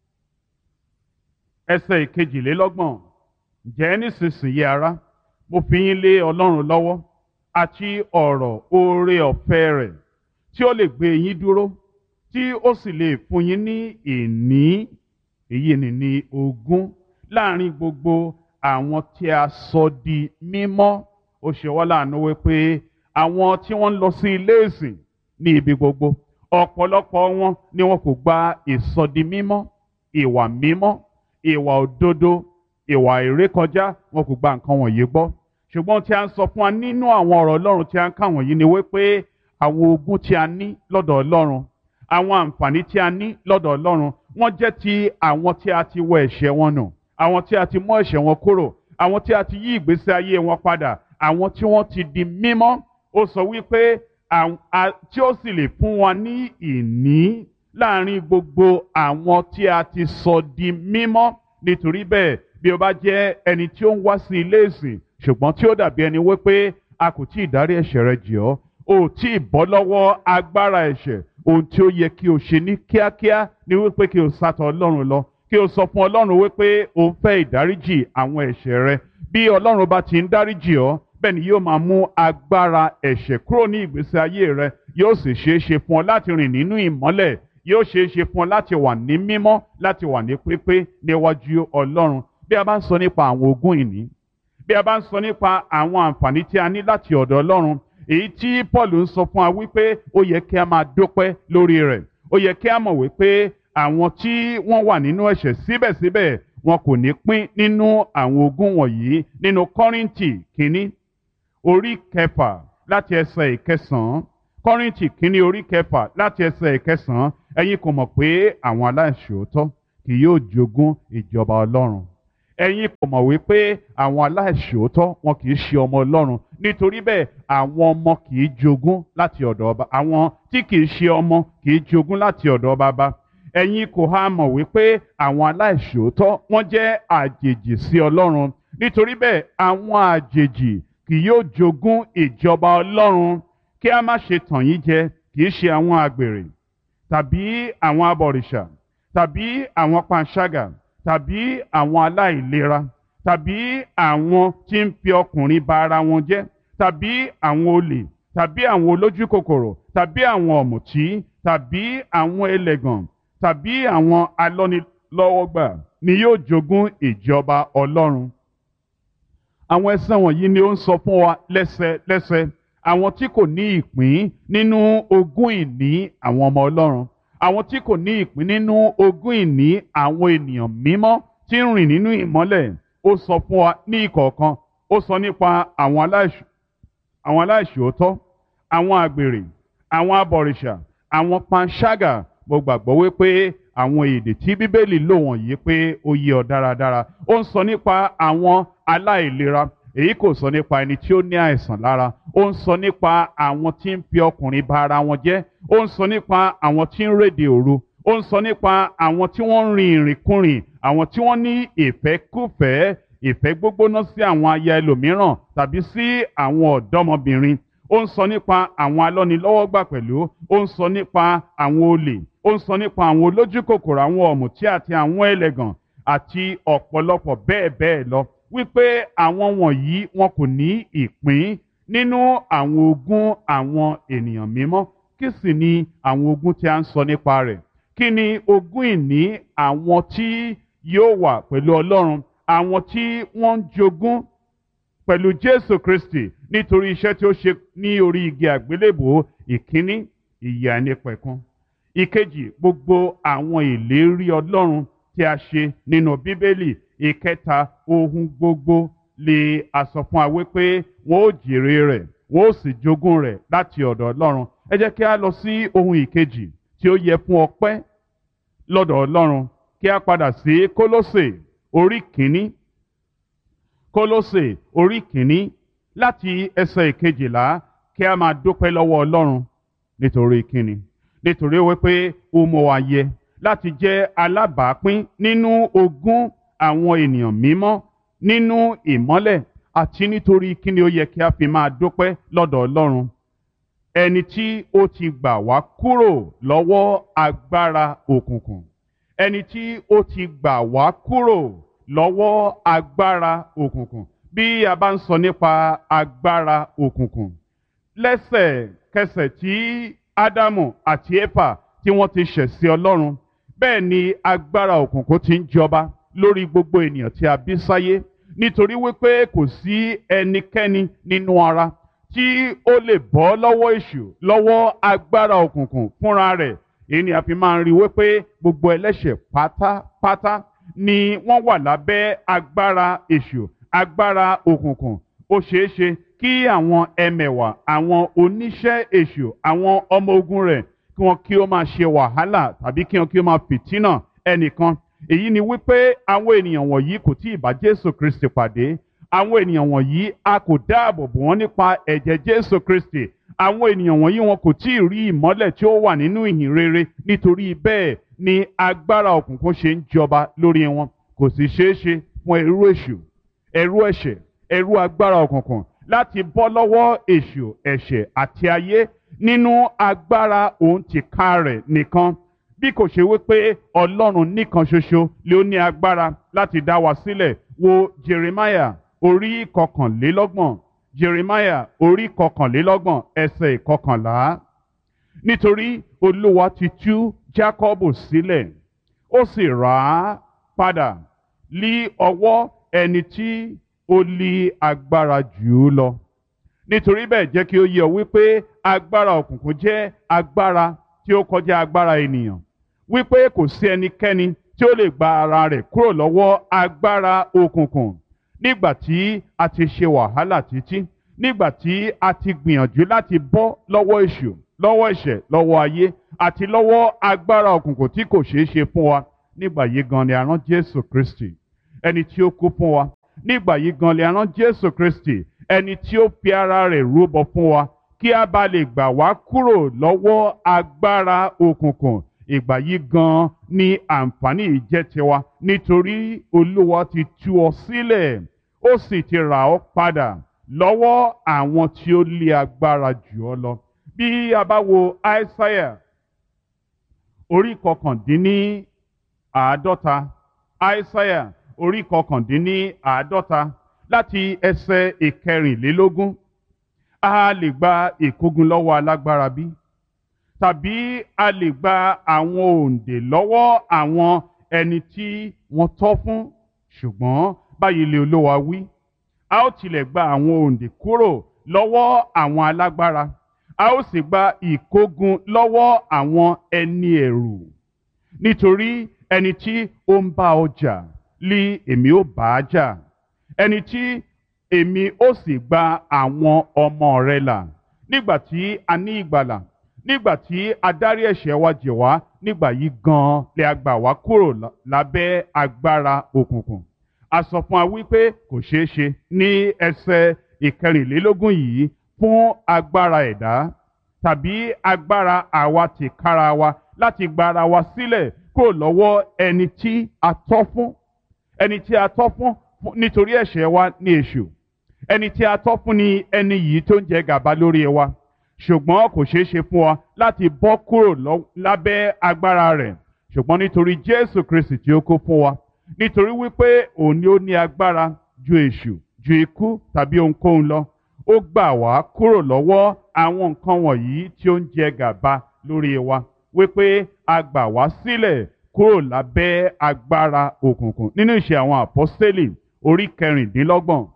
ẹsẹ̀ ìkejìlélọ́gbọ̀n. Ǹjẹ́ nísinsìnyí ará, mo fi yín lé Ọlọ́run lọ́wọ́ àti ọ̀rọ̀ oore ọ̀fẹ́ rẹ̀ tí ó lè gbé yín dúró, tí ó sì lè fún yín ní ìní, èyí ni ogún láàrin gbogbo àwọn tí a sọ di mímọ́. Ó ṣe wá láàánú wípé àwọn tí wọ́n ń lọ sí ilé ìsìn ní ibi gbogbo, ọ̀pọ̀lọpọ̀ wọn ni wọn kò gba ìsọdi mímọ́, ìwà mímọ́, ìwà òdodo, ìwà ìrékọjá, wọn kò gba nǹkan wọ̀nyí gbọ́. Ṣùgbọ́n tí a ń sọ fún wa nínú àwọn ọ̀rọ̀ Ọlọ́run tí a ń kà wọ̀nyí ni wípé àwọn ogún tí a ní lọ́dọ̀ Ọlọ́run, àwọn àǹfààní tí a ní lọ́dọ̀ Ọlọ́run, wọ́n jẹ́ ti àwọn tí a ti wẹ ẹ̀ṣẹ̀ wọn nù, àwọn tí a ti mọ́ ẹ̀ṣẹ̀ wọn kúrò, àwọn tí a ti yí ìgbésí ayé wọn padà, àwọn tí wọ́n ti di mímọ́. Ó sọ wípé tí ó sì lè fún wa ní ìní láàrin gbogbo àwọn tí a ti sọ di mímọ́. Nítorí bẹ́ẹ̀, bí o bá jẹ́ ẹni tí ó ń wá sí ilé ìsìn ṣùgbọ́n tí ó dàbí ẹni wípé a kò tí ì dárí ẹ̀ṣẹ̀ rẹ jì ọ́, o tí ì bọ́ lọ́wọ́ agbára ẹ̀ṣẹ̀, ohun tí ó yẹ kí o ṣe ní kíákíá ni wípé kí o sá tọ̀ Ọlọ́run lọ, kí o sọ fún Ọlọ́run wípé o ń fẹ́ ìdáríjì àwọn ẹ̀ṣẹ̀ rẹ. Bí Ọlọ́run bá ti ń dáríjì ọ́, bẹ́ẹ̀ ni yóò máa mú agbára ẹ̀ṣẹ̀ kúrò ní ìgbésí ayé rẹ. Yóò sì ṣeé ṣe fún ọ láti rìn nínú ìmọ́lẹ̀, yóò ṣeé ṣe fún ọ láti wà ní mímọ́, láti wà ní pípé níwájú Ọlọ́run. Bí a bá ń sọ nípa àwọn ogún ìní, bí a bá ń sọ nípa àwọn àǹfààní tí a ní láti ọ̀dọ̀ Ọlọ́run, èyí tí Paul ń sọ fún wa wípé ó yẹ kí a máa dúpẹ́ lórí rẹ̀. Ó yẹ kí a mọ̀ wípé àwọn tí wọ́n wà nínú ẹ̀ṣẹ̀ síbẹ̀síbẹ̀ wọn kò ní pín nínú àwọn ogún wọ̀nyí. Nínú Kọ́ríńtì kínní orí 6 láti ẹsẹ̀ 9, Kọ́ríńtì kínní orí kẹfà láti ẹsẹ̀ ìkẹsàn-án, ẹ̀yin kò mọ̀ pé àwọn aláìṣòótọ́ kì yóò jogún ìjọba Ọlọ́run. Ẹ̀yin kò mọ̀ wípé àwọn aláìṣòótọ́ wọn kì í ṣe ọmọ Ọlọ́run. Nítorí bẹ́ẹ̀ àwọn ọmọ kì í jogún láti ọ̀dọ̀ ọba, àwọn tí kì í ṣe ọmọ kì í jogún láti ọ̀dọ̀ baba. Ẹ̀yin kò há mọ̀ wípé àwọn aláìṣòótọ́ wọ́n jẹ́ àjèjì sí Ọlọ́run. Nítorí bẹ́ẹ̀ àwọn àjèjì kì yóò jogún ìjọba Ọlọ́run. Kí a má ṣe tàn yín jẹ, kì í ṣe àwọn àgbèrè tàbí àwọn abọ̀rìṣà tàbí àwọn panṣágà tàbí àwọn aláìlera tàbí àwọn tí ń fi ọkùnrin ba ara wọn jẹ́ tàbí àwọn olè tàbí àwọn olójú kòkòrò tàbí àwọn ọ̀mùtí tàbí àwọn ẹlẹ́gàn tàbí àwọn alọ́nilọ́wọ́gbà ni yóò jogún ìjọba Ọlọ́run. Àwọn ẹsẹ̀ wọ̀nyí ni ó ń sọ fún wa lẹ́sẹlẹ́sẹ àwọn tí kò ní ìpín nínú ogún ìní àwọn ọmọ Ọlọ́run, àwọn tí kò ní ìpín nínú ogún ìní àwọn ènìyàn mímọ́ tí ń rìn nínú ìmọ́lẹ̀. Ó sọ fún wa ní ìkọ̀ọ̀kan, ó sọ nípa àwọn aláìṣòótọ́, àwọn àgbèrè, àwọn abọ̀rìṣà, àwọn panṣágà. Mo gbàgbọ́ wípé àwọn èdè tí Bíbélì lò wọ̀nyí pé ó yé ọ dáradára. Ó ń sọ nípa àwọn aláìlera. Èyí kò sọ nípa ẹni tí ó ní àìsàn lára. Ó ń sọ nípa àwọn tí ń fi ọkùnrin ba ara wọn jẹ́. Ó ń sọ nípa àwọn tí ń réde òru. Ó ń sọ nípa àwọn tí wọ́n ń rin ìrìnkúrìn, àwọn tí wọ́n ní ìfẹ́kúfẹ̀ẹ́, ìfẹ́ gbógbóná sí àwọn aya ẹlòmíràn tàbí sí àwọn ọ̀dọ́mọbìnrin. Ó ń sọ nípa àwọn alọ́nilọ́wọ́gbà pẹ̀lú. Ó ń sọ nípa àwọn olè. Ó ń sọ nípa àwọn olójú kòkòrò, àwọn ọ̀mùtí àti àwọn ẹlẹ́gàn àti ọ̀pọ̀lọpọ̀ bẹ́ẹ̀ bẹ́ẹ̀ lọ. Wípé àwọn wọ̀nyí wọn kò ní ìpín nínú àwọn ogún àwọn ènìyàn mímọ́. Kí sì ni àwọn ogún tí a ń sọ nípa rẹ̀? Kí ni ogún ìní àwọn tí yóò wà pẹ̀lú Ọlọ́run, àwọn tí wọ́n ń jogún pẹ̀lú Jésù Kristi nítorí iṣẹ́ tí ó ṣe ní orí igi àgbélébùú? Ìkíní, ìyè àìnípẹ̀kun. Ìkejì, gbogbo àwọn ìlérí Ọlọ́run tí a ṣe nínú Bíbélì. Ìkẹta, ohun gbogbo lè a sọ fún wa wípé wọn ó jèrè rẹ̀, wọn ó sì jogún rẹ̀ láti ọ̀dọ̀ Ọlọ́run. Ẹ jẹ́ kí a lọ sí ohun ìkejì tí ó yẹ fún ọpẹ́ lọ́dọ̀ Ọlọ́run. Kí a padà sí Kólósè orí kìíní. Kólósè orí kìíní láti ẹsẹ̀ ìkejìlá. Kí a máa dúpẹ́ lọ́wọ́ Ọlọ́run nítorí kíni? Nítorí wípé ó mú wa yẹ láti jẹ́ alábàápín nínú ogún àwọn ènìyàn mímọ́ nínú ìmọ́lẹ̀, àti nítorí kíni ó yẹ kí a fi máa dúpẹ́ lọ́dọ̀ Ọlọ́run? Ẹni tí ó ti gbà wá kúrò lọ́wọ́ agbára òkùnkùn. Ẹni tí ó ti gbà wá kúrò lọ́wọ́ agbára òkùnkùn. Bí a bá ń sọ nípa agbára òkùnkùn, lẹ́sẹ̀kẹsẹ̀ tí Ádámù àti Éfà tí wọ́n ti ṣẹ̀ sí Ọlọ́run, bẹ́ẹ̀ ni agbára òkùnkùn ti ń jọba lórí gbogbo ènìyàn tí a bí sáyé. Nítorí wípé kò sí ẹnikẹ́ni nínú ara tí ó lè bọ́ lọ́wọ́ èṣù, lọ́wọ́ agbára òkùnkùn fúnra rẹ̀. Èyí ni a fi máa ń rí wípé gbogbo ẹlẹ́ṣẹ̀ pátápátá ni wọ́n wà lábẹ́ agbára èṣù, agbára òkùnkùn. Ó ṣeé ṣe kí àwọn ẹmẹ̀wà, àwọn oníṣẹ́ èṣù, àwọn ọmọ ogun rẹ̀ kí wọ́n kí ó máa ṣe wàhálà tàbí kí wọ́n kí ó máa fìtínà ẹnìkan. Èyí ni wípé àwọn ènìyàn wọ̀nyí kò tí ì bá Jésù Kristi pàdé. Àwọn ènìyàn wọ̀nyí a kò dáàbò bò wọ́n nípa ẹ̀jẹ̀ Jésù Kristi. Àwọn ènìyàn wọ̀nyí wọn kò tí ì rí ìmọ́lẹ̀ tí ó wà nínú ìhìn rere. Nítorí bẹ́ẹ̀ ni agbára òkùnkùn ṣe ń jọba lórí wọn. Kò sì ṣeé ṣe fún ẹrú èṣù, ẹrú ẹ̀ṣẹ̀, ẹrú agbára òkùnkùn láti bọ́ lọ́wọ́ èṣù, ẹ̀ṣẹ̀ àti ayé nínú agbára òun tìka rẹ̀ nìkan. Bí kò ṣe wípé Ọlọ́run nìkan ṣoṣo ló ní agbára láti dá wa sílẹ̀. Wo Jeremiah orí kọkànlélọ́gbọ̀n. Jeremiah orí kọkànlélọ́gbọ̀n ẹsẹ̀ ìkọkànlá. Nítorí Olúwa ti tú Jákọ́bù sílẹ̀, ó sì rà á padà lí ọwọ́ ẹni tí ó lé agbára jù ú lọ. Nítorí bẹ́ẹ̀ jẹ́ kí ó yé ọ wípé agbára òkùnkùn jẹ́ agbára tí ó kọjá agbára ènìyàn. Wípé kò sí ẹnikẹ́ni tí ó lè gba ara rẹ̀ kúrò lọ́wọ́ agbára òkùnkùn. Nígbà tí a ti ṣe wàhálà títí, nígbà tí a ti gbìyànjú láti bọ́ lọ́wọ́ èṣù, lọ́wọ́ ẹ̀ṣẹ̀, lọ́wọ́ ayé àti lọ́wọ́ agbára òkùnkùn tí kò ṣeé ṣe fún wa. Nígbà yìí gan ni a rán Jésù Kristi, ẹni tí ó kú fún wa. Nígbà yìí gan ni a rán Jésù Kristi, ẹni tí ó fi ara rẹ̀ rúbọ fún wa kí a bá lè gbà wá kúrò lọ́wọ́ agbára òkùnkùn. Ìgbà yìí gan ni àǹfààní yìí jẹ́ tiwa, nítorí Olúwa ti tú ọ sílẹ̀, ó sì ti rà ọ́ padà lọ́wọ́ àwọn tí ó lé agbára jù ọ́ lọ. Bí a bá wo Aísáyà orí kọkàndínní-àádọ́ta, Aísáyà orí kọkàndínní-àádọ́ta láti ẹsẹ̀ ìkẹrìnlélógún, a lè gba ìkógun lọ́wọ́ alágbára bí? Tàbí a lè gba àwọn òǹdè lọ́wọ́ àwọn ẹni tí wọ́n tọ́ fún? Ṣùgbọ́n báyìí lé Olúwa wí, a ó tilẹ̀ gba àwọn òǹdè kúrò lọ́wọ́ àwọn alágbára, a ó sì gba ìkógun lọ́wọ́ àwọn ẹni ẹ̀rù. Nítorí ẹni tí ó ń bá ọ jà lí èmi ó bá a jà, ẹni tí èmi ó sì gba àwọn ọmọ rẹ̀ là. Nígbà tí a ní ìgbàlà, nígbà tí a dárí ẹ̀ṣẹ̀ wa jì wá, nígbà yìí gan lè a gbà wá kúrò lábẹ́ agbára òkùnkùn. A sọ fún wa wípé kò ṣeé ṣe ní ẹsẹ̀ ìkẹrìnlélógún yìí fún agbára ẹ̀dá tàbí agbára àwa tìkára wa láti gba ara wa sílẹ̀ kúrò lọ́wọ́ ẹni tí a tọ́ fún. Ẹni tí a tọ́ fún nítorí ẹ̀ṣẹ̀ wa ní èṣù. Ẹni tí a tọ́ fún ni ẹni yìí tó ń jẹ gàba lórí wa. Ṣùgbọ́n kò ṣeé ṣe fún wa láti bọ́ kúrò lábẹ́ agbára rẹ̀. Ṣùgbọ́n nítorí Jésù Kristi tí ó kú fún wa, nítorí wípé òun ni ó ní agbára ju èṣù, ju ikú tàbí ohunkóhun lọ, ó gbà wá kúrò lọ́wọ́ àwọn nǹkan wọ̀nyí tí ó ń jẹ gàba lórí wa, wípé a gbà wá sílẹ̀ kúrò lábẹ́ agbára òkùnkùn. Nínú Ìṣe àwọn Àpọ́stélì orí kẹrìndínlọ́gbọ̀n,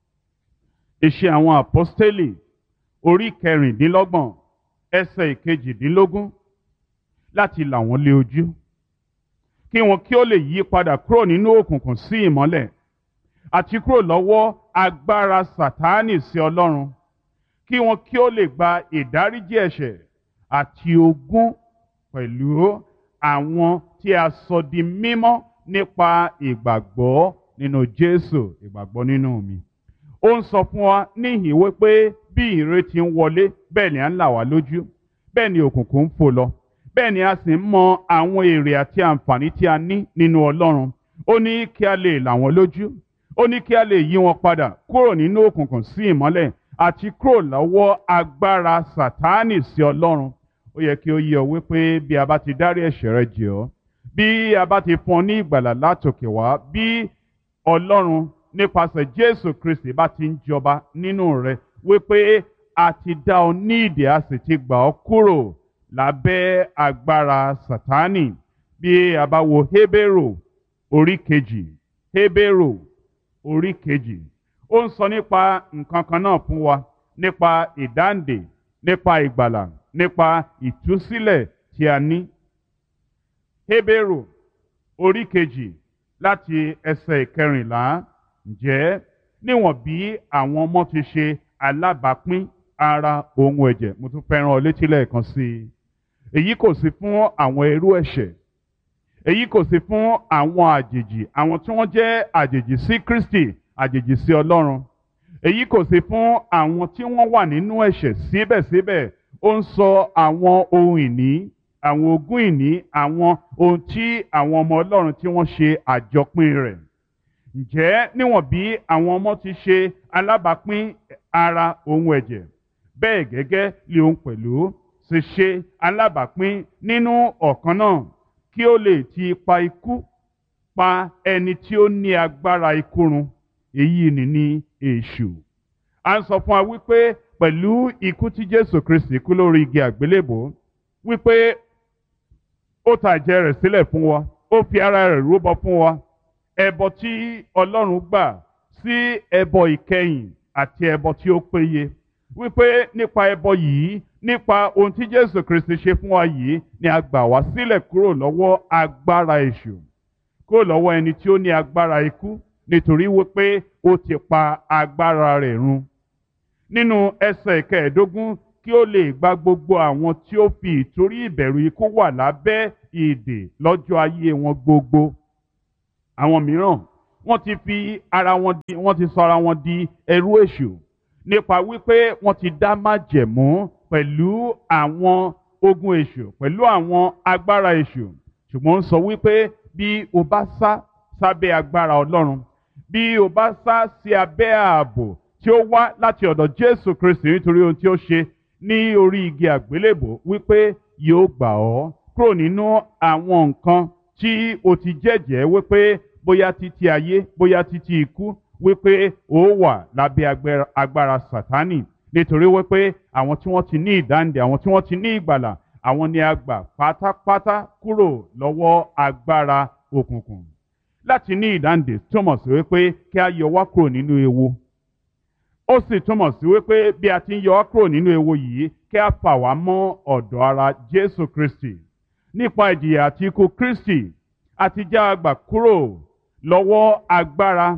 Ìṣe àwọn Àpọ́stélì orí kẹrìndínlọ́gbọ̀n ẹsẹ̀ ìkejìdínlógún, láti là wọ́n lé ojú kí wọn kí ó lè yí padà kúrò nínú òkùnkùn sí ìmọ́lẹ̀, àti kúrò lọ́wọ́ agbára Sátánì sí Ọlọ́run, kí wọn kí ó lè gba ìdáríjì ẹ̀ṣẹ̀ àti ogún pẹ̀lú àwọn tí a sọ di mímọ́ nípa ìgbàgbọ́ nínú Jésù, ìgbàgbọ́ nínú mi. Ó ń sọ fún wa níhìn wípé bí ìrètí ń wọlé, bẹ́ẹ̀ ni à ń là wá lójú, bẹ́ẹ̀ ni òkùnkùn ń fò lọ, bẹ́ẹ̀ ni a sì ń mọ àwọn èrè àti àǹfààní tí a ní nínú Ọlọ́run. Ó ní kí a lè là wọ́n lójú, ó ní kí a lè yí wọn padà kúrò nínú òkùnkùn sí ìmọ́lẹ̀, àti kúrò lọ́wọ́ agbára Sátánì sí Ọlọ́run. Ó yẹ kí ó yé ọ wípé bí a bá ti dárí ẹ̀ṣẹ̀ rẹ jì ọ́, bí a bá ti fún ọ ní ìgbàlà látòkè wá, bí Ọlọ́run nípasẹ̀ Jésù Kristi bá ti ń jọba nínú rẹ, wípé a ti dá ọ ní ìdè, a sì ti gbà ọ́ kúrò lábẹ́ agbára Sátánì. Bí a bá wo Hébérù orí kejì, Hébérù orí kejì, ó ń sọ nípa nǹkan kan náà fún wa, nípa ìdáǹdè, nípa ìgbàlà, nípa ìtúsílẹ̀ tí a ní. Hébérù orí kejì láti ẹsẹ̀ ìkẹrìnlá, ǹjẹ́ níwọ̀n bí àwọn ọmọ ti ṣe alábàápín ara ohun ẹ̀jẹ̀, mo tún fẹ́ràn ọ létí lẹ́ẹ̀kan sí i, èyí kò sí fún àwọn ẹrú ẹ̀ṣẹ̀, èyí kò sí fún àwọn àjèjì, àwọn tí wọ́n jẹ́ àjèjì sí Kristi, àjèjì sí Ọlọ́run. Èyí kò sí fún àwọn tí wọ́n wà nínú ẹ̀ṣẹ̀. Síbẹ̀síbẹ̀ ó ń sọ àwọn ohun ìní, àwọn ogún ìní, àwọn ohun tí àwọn ọmọ Ọlọ́run tí wọ́n ṣe àjọpín rẹ̀. Ǹjẹ́ níwọ̀n bí àwọn ọmọ ti ṣe alábàápín ara ohun ẹ̀jẹ̀, bẹ́ẹ̀ gẹ́gẹ́ lé òun pẹ̀lú sì ṣe alábàápín nínú ọ̀kan náà, kí ó lè ti ipa ikú pa ẹni tí ó ní agbára ikú run, èyí ni èṣù. A ń sọ fún wa wípé pẹ̀lú ikú tí Jésù Kristi kú lórí igi àgbélébò, wípé ó ta ẹ̀jẹ̀ rẹ̀ sílẹ̀ fún wa, ó fi ara rẹ̀ rúbọ fún wa. Ẹbọ tí Ọlọ́run gbà sí ẹbọ ìkẹyìn àti ẹbọ tí ó péye, wípé nípa ẹbọ yìí, nípa ohun tí Jésù Kristi ṣe fún wa yìí, ni a gbà wá sílẹ̀ kúrò lọ́wọ́ agbára èṣù, kúrò lọ́wọ́ ẹni tí ó ní agbára ikú, nítorí wípé ó ti pa agbára rẹ̀ run. Nínú ẹsẹ̀ ìkẹẹ̀ẹ́dógún kí ó lè gba gbogbo àwọn tí ó fi ìtorí ìbẹ̀rù ikú wà lábẹ́ ìdè lọ́jọ́ ayé wọn gbogbo. Àwọn mìíràn wọ́n ti fi wọ́n ti sọ ara wọn di ẹrú èṣù nípa wípé wọ́n ti dá májẹ̀mú pẹ̀lú àwọn ogun èṣù, pẹ̀lú àwọn agbára èṣù. Ṣùgbọ́n ó sọ wípé bí o bá sá sábẹ́ agbára Ọlọ́run, bí o bá sá sí abẹ́ ààbò tí ó wá láti ọ̀dọ̀ Jésù Kristi nítorí ohun tí ó ṣe ní orí igi àgbélébò, wípé yóò gbà ọ́ kúrò nínú àwọn nǹkan tí o ti jẹ́jẹ́ wípé bóyá títí ayé, bóyá títí ikú, wípé ó wà lábẹ́ agbára Sátánì. Nítorí wípé àwọn tí wọ́n ti ní ìdáǹdè, àwọn tí wọ́n ti ní ìgbàlà, àwọn ni a gbà pátápátá kúrò lọ́wọ́ agbára òkùnkùn. Láti ní ìdáǹdè túmọ̀ sí wípé kí a yọ wá kúrò nínú ewu. Ó sì túmọ̀ sí wípé bí a ti ń yọ wá kúrò nínú ewu yìí, kí a fà wá mọ́ ọ̀dọ̀ ara Jésù Kristi. Nípa ìjìyà àti ikú Kristi, a ti já a gbà kúrò lọ́wọ́ agbára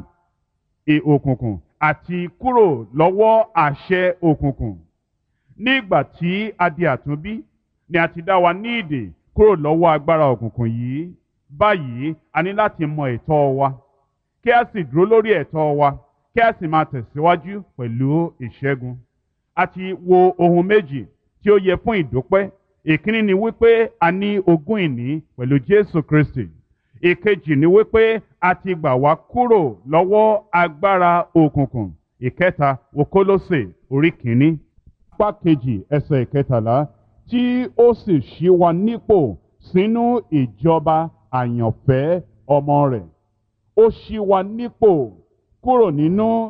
òkùnkùn àti kúrò lọ́wọ́ àṣẹ òkùnkùn. Nígbà tí a di àtúnbí ni a ti dá wa ní ìdè kúrò lọ́wọ́ agbára òkùnkùn yìí. Báyìí a ní láti mọ ẹ̀tọ́ wa, kí a sì dúró lórí ẹ̀tọ́ wa, kí a sì máa tẹ̀síwájú pẹ̀lú ìṣẹ́gun. A ti wo ohun méjì tí ó yẹ fún ìdúpẹ́. Ìkíní ni wípé a ní ogún ìní pẹ̀lú Jésù Kristi. Ìkejì ni wípé a ti gbà wá kúrò lọ́wọ́ agbára òkùnkùn. Ìkẹta wo Kólósè orí kìíní apá kejì ẹsẹ̀ ìkẹtàlá, tí ó sì ṣí wa nípò sínú ìjọba àyànfẹ́ ọmọ rẹ̀. Ó ṣí wa nípò kúrò nínú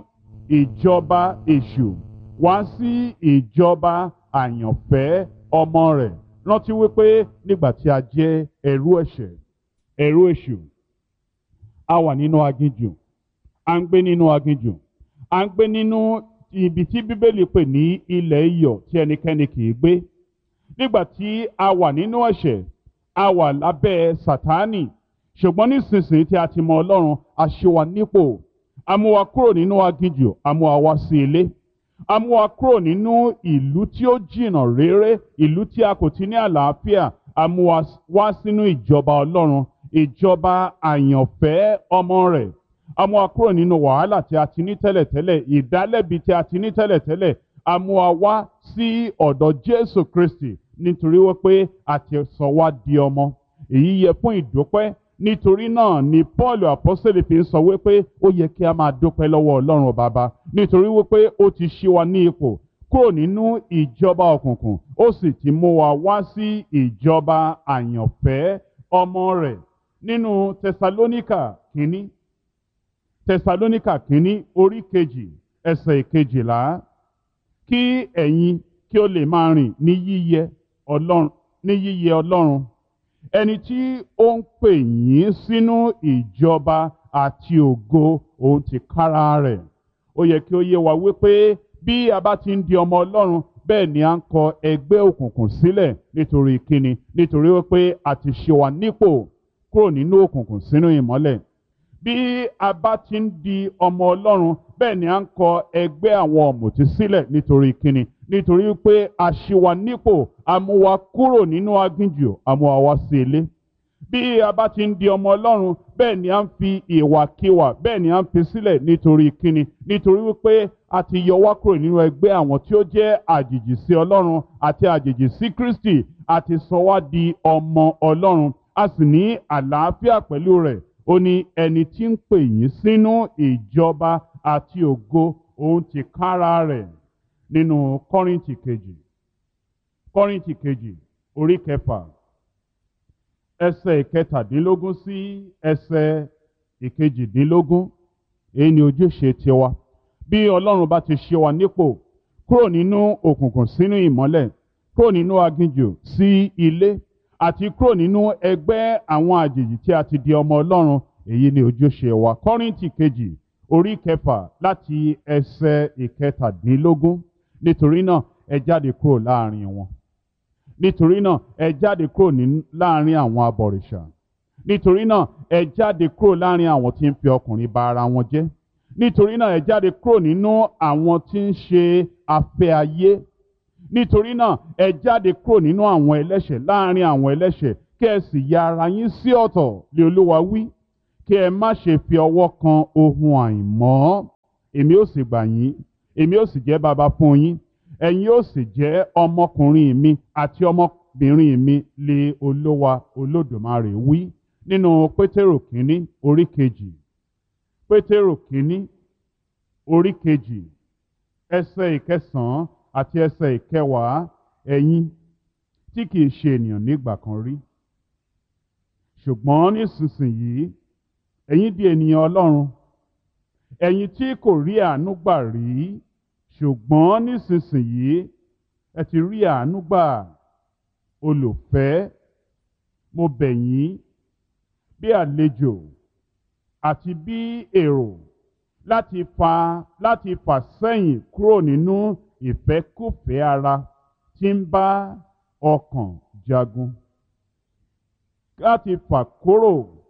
ìjọba èṣù wá sí ìjọba àyànfẹ́ ọmọ rẹ̀. Rántí wípé nígbà tí a jẹ́ ẹrú ẹ̀ṣẹ̀, ẹrú èṣù, a wà nínú aginjù, a ń gbé nínú aginjù, a ń gbé nínú ibi tí Bíbélì pè ní ilẹ̀ iyọ̀ tí ẹnikẹ́ni kì í gbé. Nígbà tí a wà nínú ẹ̀ṣẹ̀, a wà lábẹ́ Sátánì. Ṣùgbọ́n nísinsìnyí tí a ti mọ Ọlọ́run, a ṣí wa nípò, a mú wa kúrò nínú aginjù, a mú wa wá sí ilé, a mú wa kúrò nínú ìlú tí ó jìnnà réré, ìlú tí a kò ti ní àlàáfíà, a mú wa wá sínú ìjọba Ọlọ́run, ìjọba àyànfẹ́ ọmọ rẹ̀. A mú wa kúrò nínú wàhálà tí a ti ní tẹ́lẹ̀tẹ́lẹ̀, ìdálẹ́bi tí a ti ní tẹ́lẹ̀tẹ́lẹ̀, a mú wa wá sí ọ̀dọ̀ Jésù Kristi nítorí wípé a ti sọ wá di ọmọ. Èyí yẹ fún ìdúpẹ́. Nítorí náà ni Pọ́ọ̀lù àpọ́sítélì fi ń sọ wípé ó yẹ kí a máa dúpẹ́ lọ́wọ́ Ọlọ́run Baba, nítorí wípé ó ti ṣí wa ní ipò kúrò nínú ìjọba òkùnkùn, ó sì ti mú wa wá sí ìjọba àyànfẹ́ ọmọ rẹ̀. Nínú Tẹsalóníkà kínní orí kejì ẹsẹ̀ ìkejìlá, kí ẹ̀yin kí ó lè máa rìn ní yíyẹ Ọlọ́run, ẹni tí ó ń pè yín sínú ìjọba àti ògo òun tìkára rẹ̀. Ó yẹ kí ó yé wa wípé bí a bá ti ń di ọmọ Ọlọ́run, bẹ́ẹ̀ ni a ń kọ ẹgbẹ́ òkùnkùn sílẹ̀. Nítorí kíni? Nítorí wípé a ti ṣí wa nípò kúrò nínú òkùnkùn sínú ìmọ́lẹ̀. Bí a bá ti ń di ọmọ Ọlọ́run, bẹ́ẹ̀ ni a ń kọ ẹgbẹ́ àwọn ọ̀mùtí sílẹ̀. Nítorí kíni? Nítorí pé a ṣí wa nípò, a mú wa kúrò nínú aginjù, a mú wa wá sí ilé. Bí a bá ti ń di ọmọ Ọlọ́run, bẹ́ẹ̀ ni a ń fi ìwàkiwà, bẹ́ẹ̀ ni a ń fi sílẹ̀. Nítorí kíni? Nítorí wípé a ti yọ wá kúrò nínú ẹgbẹ́ àwọn tí ó jẹ́ àjèjì sí Ọlọ́run àti àjèjì sí Kristi. A ti sọ wá di ọmọ Ọlọ́run, a sì ní àlàáfíà pẹ̀lú rẹ̀. Ó ní ẹni tí ń pè yín sínú ìjọba àti ògo òun tìkára rẹ̀. Nínú Kọ́ríńtì kejì orí kẹfà ẹsẹ̀ ìkẹtàdínlógún sí ẹsẹ̀ ìkejìdínlógún, èyí ni ojúṣe tiwa. Bí Ọlọ́run bá ti ṣe wa nípò kúrò nínú òkùnkùn sínú ìmọ́lẹ̀, kúrò nínú aginjù sí ilé, àti kúrò nínú ẹgbẹ́ àwọn àjèjì tí a ti di ọmọ Ọlọ́run, èyí ni ojúṣe wa. Kọ́ríńtì kejì orí kẹfà láti ẹsẹ̀ ìkẹtàdínlógún. Nítorí náà ẹ jáde kúrò láàrin wọn. Nítorí náà ẹ jáde kúrò láàrin àwọn abọ̀rìṣà. Nítorí náà ẹ jáde kúrò láàrin àwọn tí ń fi ọkùnrin ba ara wọn jẹ́. Nítorí náà ẹ jáde kúrò nínú àwọn tí ń ṣe afẹ́ ayé. nítorí náà ẹ jáde kúrò nínú àwọn ẹlẹ́ṣẹ̀ láàrin àwọn ẹlẹ́ṣẹ̀ kí ẹ sì ya ara yín sí ọ̀tọ̀ lé Olúwa wí, kí ẹ má ṣe fi ọwọ́ kan ohun àìmọ́. Èmi ó sì gbà yín, èmi ó sì jẹ́ baba fún yín, ẹ̀yin ó sì jẹ́ ọmọkùnrin mi àti ọmọbìnrin mi lé Olúwa Olódùmarè wí. Nínú Pétérù kínní orí kejì, Pétérù kínní orí kejì ẹsẹ̀ ìkẹsàn-án àti ẹsẹ̀ ìkẹwàá, ẹ̀yin tí kìí ṣe ènìyàn nígbà kan rí, ṣùgbọ́n nísinsìnyí ẹ̀yin di ènìyàn Ọlọ́run. Ẹ̀yin tí kò rí àánú gbà rí, ṣùgbọ́n nísinsìnyí ẹ ti rí àánú gbà. Olùfẹ́, mo bẹ̀ yín bí àlejò àti bí èrò láti fà sẹ́yìn kúrò nínú ìfẹ́kúfẹ̀ẹ́ ara tí ń bá ọkàn jagun. Láti fà kúrò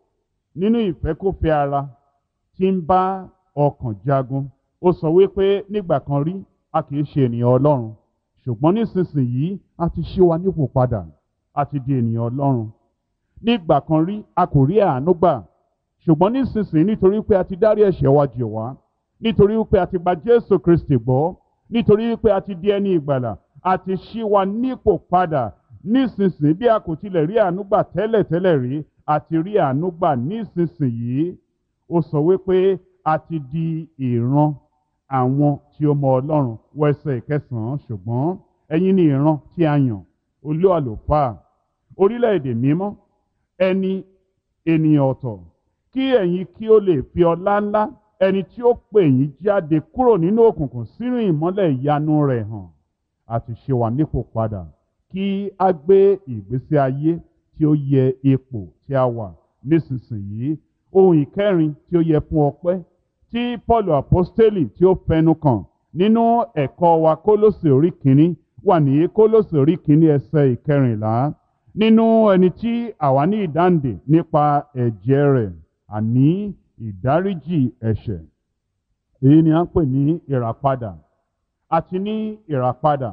nínú ìfẹ́kúfẹ̀ẹ́ ara tí ń bá ọkàn jagun. Ó sọ wípé nígbà kan rí a kìí ṣe ènìyàn Ọlọ́run, ṣùgbọ́n nísinsìnyí a ti ṣí wa nípò padà, a ti di ènìyàn Ọlọ́run. Nígbà kan rí a kò rí àánú gbà, ṣùgbọ́n nísinsìnyí nítorí pé a ti dárí ẹ̀ṣẹ̀ wa jì wá, nítorí wípé a ti gba Jésù Kristi gbọ́, nítorí wípé a ti di ẹni ìgbàlà, a ti ṣí wa nípò padà. Nísinsìnyí bí a kò tilẹ̀ rí àánú gbà tẹ́lẹ̀tẹ́lẹ̀ rí, a ti rí àánú gbà nísinsìnyí. Ó sọ wípé a ti di ìran àwọn tí ó mọ Ọlọ́run. Wọ ẹsẹ̀ ìkẹsàn-án, ṣùgbọ́n ẹ̀yin ni ìran tí a yàn, olú àlùfáà, orílẹ̀-èdè mímọ́, ẹni ènìyàn ọ̀tọ̀, kí ẹ̀yin kí ó lè fi ọlá ńlá ẹni tí ó pè yín jáde kúrò nínú òkùnkùn sínú ìmọ́lẹ̀ ìyanu rẹ̀ hàn. Àti ṣe wà nípò padà kí a gbé ìgbésí ayé tí ó yẹ ipò tí a wà nísinsìnyí. Ohun ìkẹrin tí ó yẹ fún ọpẹ́ tí Paul apostoli tí ó fẹnu kàn nínú ẹ̀kọ́ wa Kólósè orí kìíní wà ní Kólósè orí kìíní ẹsẹ̀ ìkẹrìnlá. Nínú ẹni tí àwa ní ìdáǹdè nípa ẹ̀jẹ̀ rẹ̀, àní ìdáríjì ẹ̀ṣẹ̀. Èyí ni a ń pè ní ìràpadà. A ti ní ìràpadà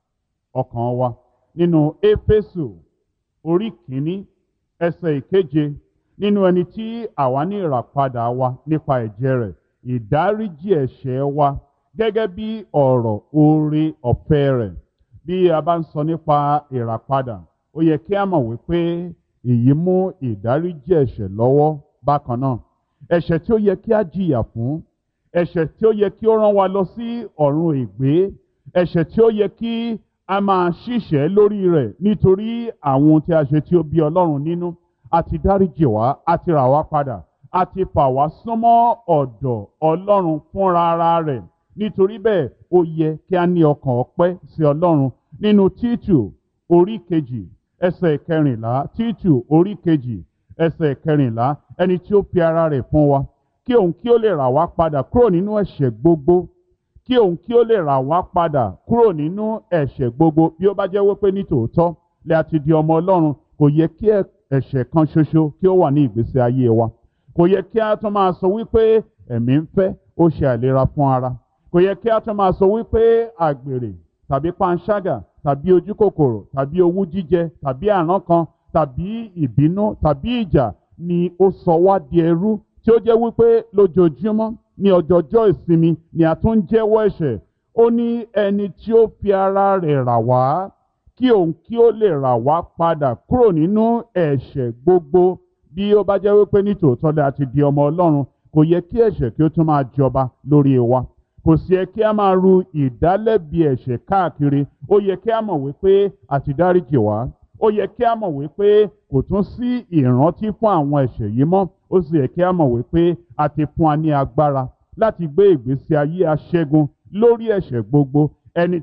ọkàn wa nínú Éfésù orí kìíní ẹsẹ̀ ìkeje. Nínú ẹni tí àwa ní ìràpadà wa nípa ẹ̀jẹ̀ rẹ̀, ìdáríjì ẹ̀ṣẹ̀ wa gẹ́gẹ́ bí ọ̀rọ̀ oore ọ̀fẹ́ rẹ̀. Bí a bá ń sọ nípa ìràpadà, ó yẹ kí a mọ̀ wípé èyí mú ìdáríjì ẹ̀ṣẹ̀ lọ́wọ́ bákan náà. Ẹ̀ṣẹ̀ tí ó yẹ kí a jìyà fún, ẹ̀ṣẹ̀ tí ó yẹ kí ó rán wa lọ sí ọ̀run ègbé, ẹ̀ṣẹ̀ tí ó yẹ kí a máa ṣìṣẹ́ lórí rẹ̀ nítorí àwọn ohun tí a ṣe tí ó bí Ọlọ́run nínú, a ti dáríjì wá, a ti rà wá padà, a ti fà wá súnmọ́ ọ̀dọ̀ Ọlọ́run fúnra ara rẹ̀. Nítorí bẹ́ẹ̀ ó yẹ kí a ní ọkàn ọpẹ́ sí Ọlọ́run. Nínú Títù orí kejì ẹsẹ̀ kẹrìnlá, Títù orí kejì ẹsẹ̀ kẹrìnlá, ẹni tí ó fi ara rẹ̀ fún wa kí òun kí ó lè rà wá padà kúrò nínú ẹ̀ṣẹ̀ gbogbo, kí òun kí ó lè rà wá padà kúrò nínú ẹ̀ṣẹ̀ gbogbo. Bí ó bá jẹ́ wípé ní tòótọ́ lẹ́ a ti di ọmọ Ọlọ́run, kò yẹ kí ẹ̀ṣẹ̀ kan ṣoṣo kí ó wà ní ìgbésí ayé wa. Kò yẹ kí a tún máa sọ wípé ẹ̀mí ń fẹ́, ó ṣe àìlera fún ara. Kò yẹ kí a tún máa sọ wípé àgbèrè tàbí panṣágà tàbí ojúkòkòrò tàbí owú jíjẹ tàbí àrán kan tàbí ìbínú tàbí ìjà ni ó sọ wá di ẹrú, tí ó jẹ́ wípé lójoojúmọ́ ní ọjọọjọ́ ìsinmi ni a tún ń jẹ́wọ́ ẹ̀ṣẹ̀. Ó ní ẹni tí ó fi ara rẹ̀ rà wá kí òun kí ó lè rà wá padà kúrò nínú ẹ̀ṣẹ̀ gbogbo. Bí ó bá jẹ́ wípé ní tòótọ́ lẹ́ a ti di ọmọ Ọlọ́run, kò yẹ kí ẹ̀ṣẹ̀ kí ó tún máa jọba lórí wa. Kò sí yẹ kí a máa ru ìdálẹ́bi ẹ̀ṣẹ̀ káàkiri. Ó yẹ kí a mọ̀ wípé a ti dáríjì wá. Ó yẹ kí a mọ̀ wípé kò tún sí ìrántí fún àwọn ẹ̀ṣẹ̀ yìí mọ́. Ó sì yẹ kí a mọ̀ wípé a ti fún wa ní agbára láti gbé ìgbésí ayé aṣẹ́gun lórí ẹ̀ṣẹ̀ gbogbo. Ẹni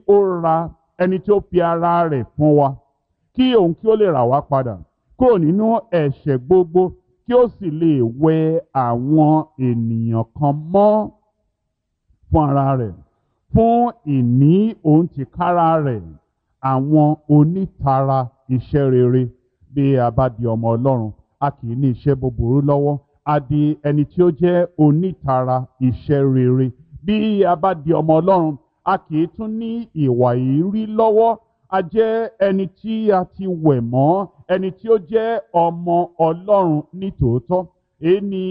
tí ó fi ara rẹ̀ fún wa kí òun kí ó lè rà wá padà kúrò nínú ẹ̀ṣẹ̀ gbogbo, kí ó sì lè wẹ àwọn ènìyàn kan mọ́ fún ara rẹ̀, fún ìní òun tìkára rẹ̀, àwọn onítara iṣẹ́ rere. Bí a bá di ọmọ Ọlọ́run, a kì í ní iṣẹ́ búburú lọ́wọ́. A di ẹni tí ó jẹ́ onítara iṣẹ́ rere. Bí a bá di ọmọ Ọlọ́run, a kì í tún ní ìwà ìrí lọ́wọ́. A jẹ́ ẹni tí a ti wẹ̀ mọ́, ẹni tí ó jẹ́ ọmọ Ọlọ́run ní tòótọ́. Èyí ni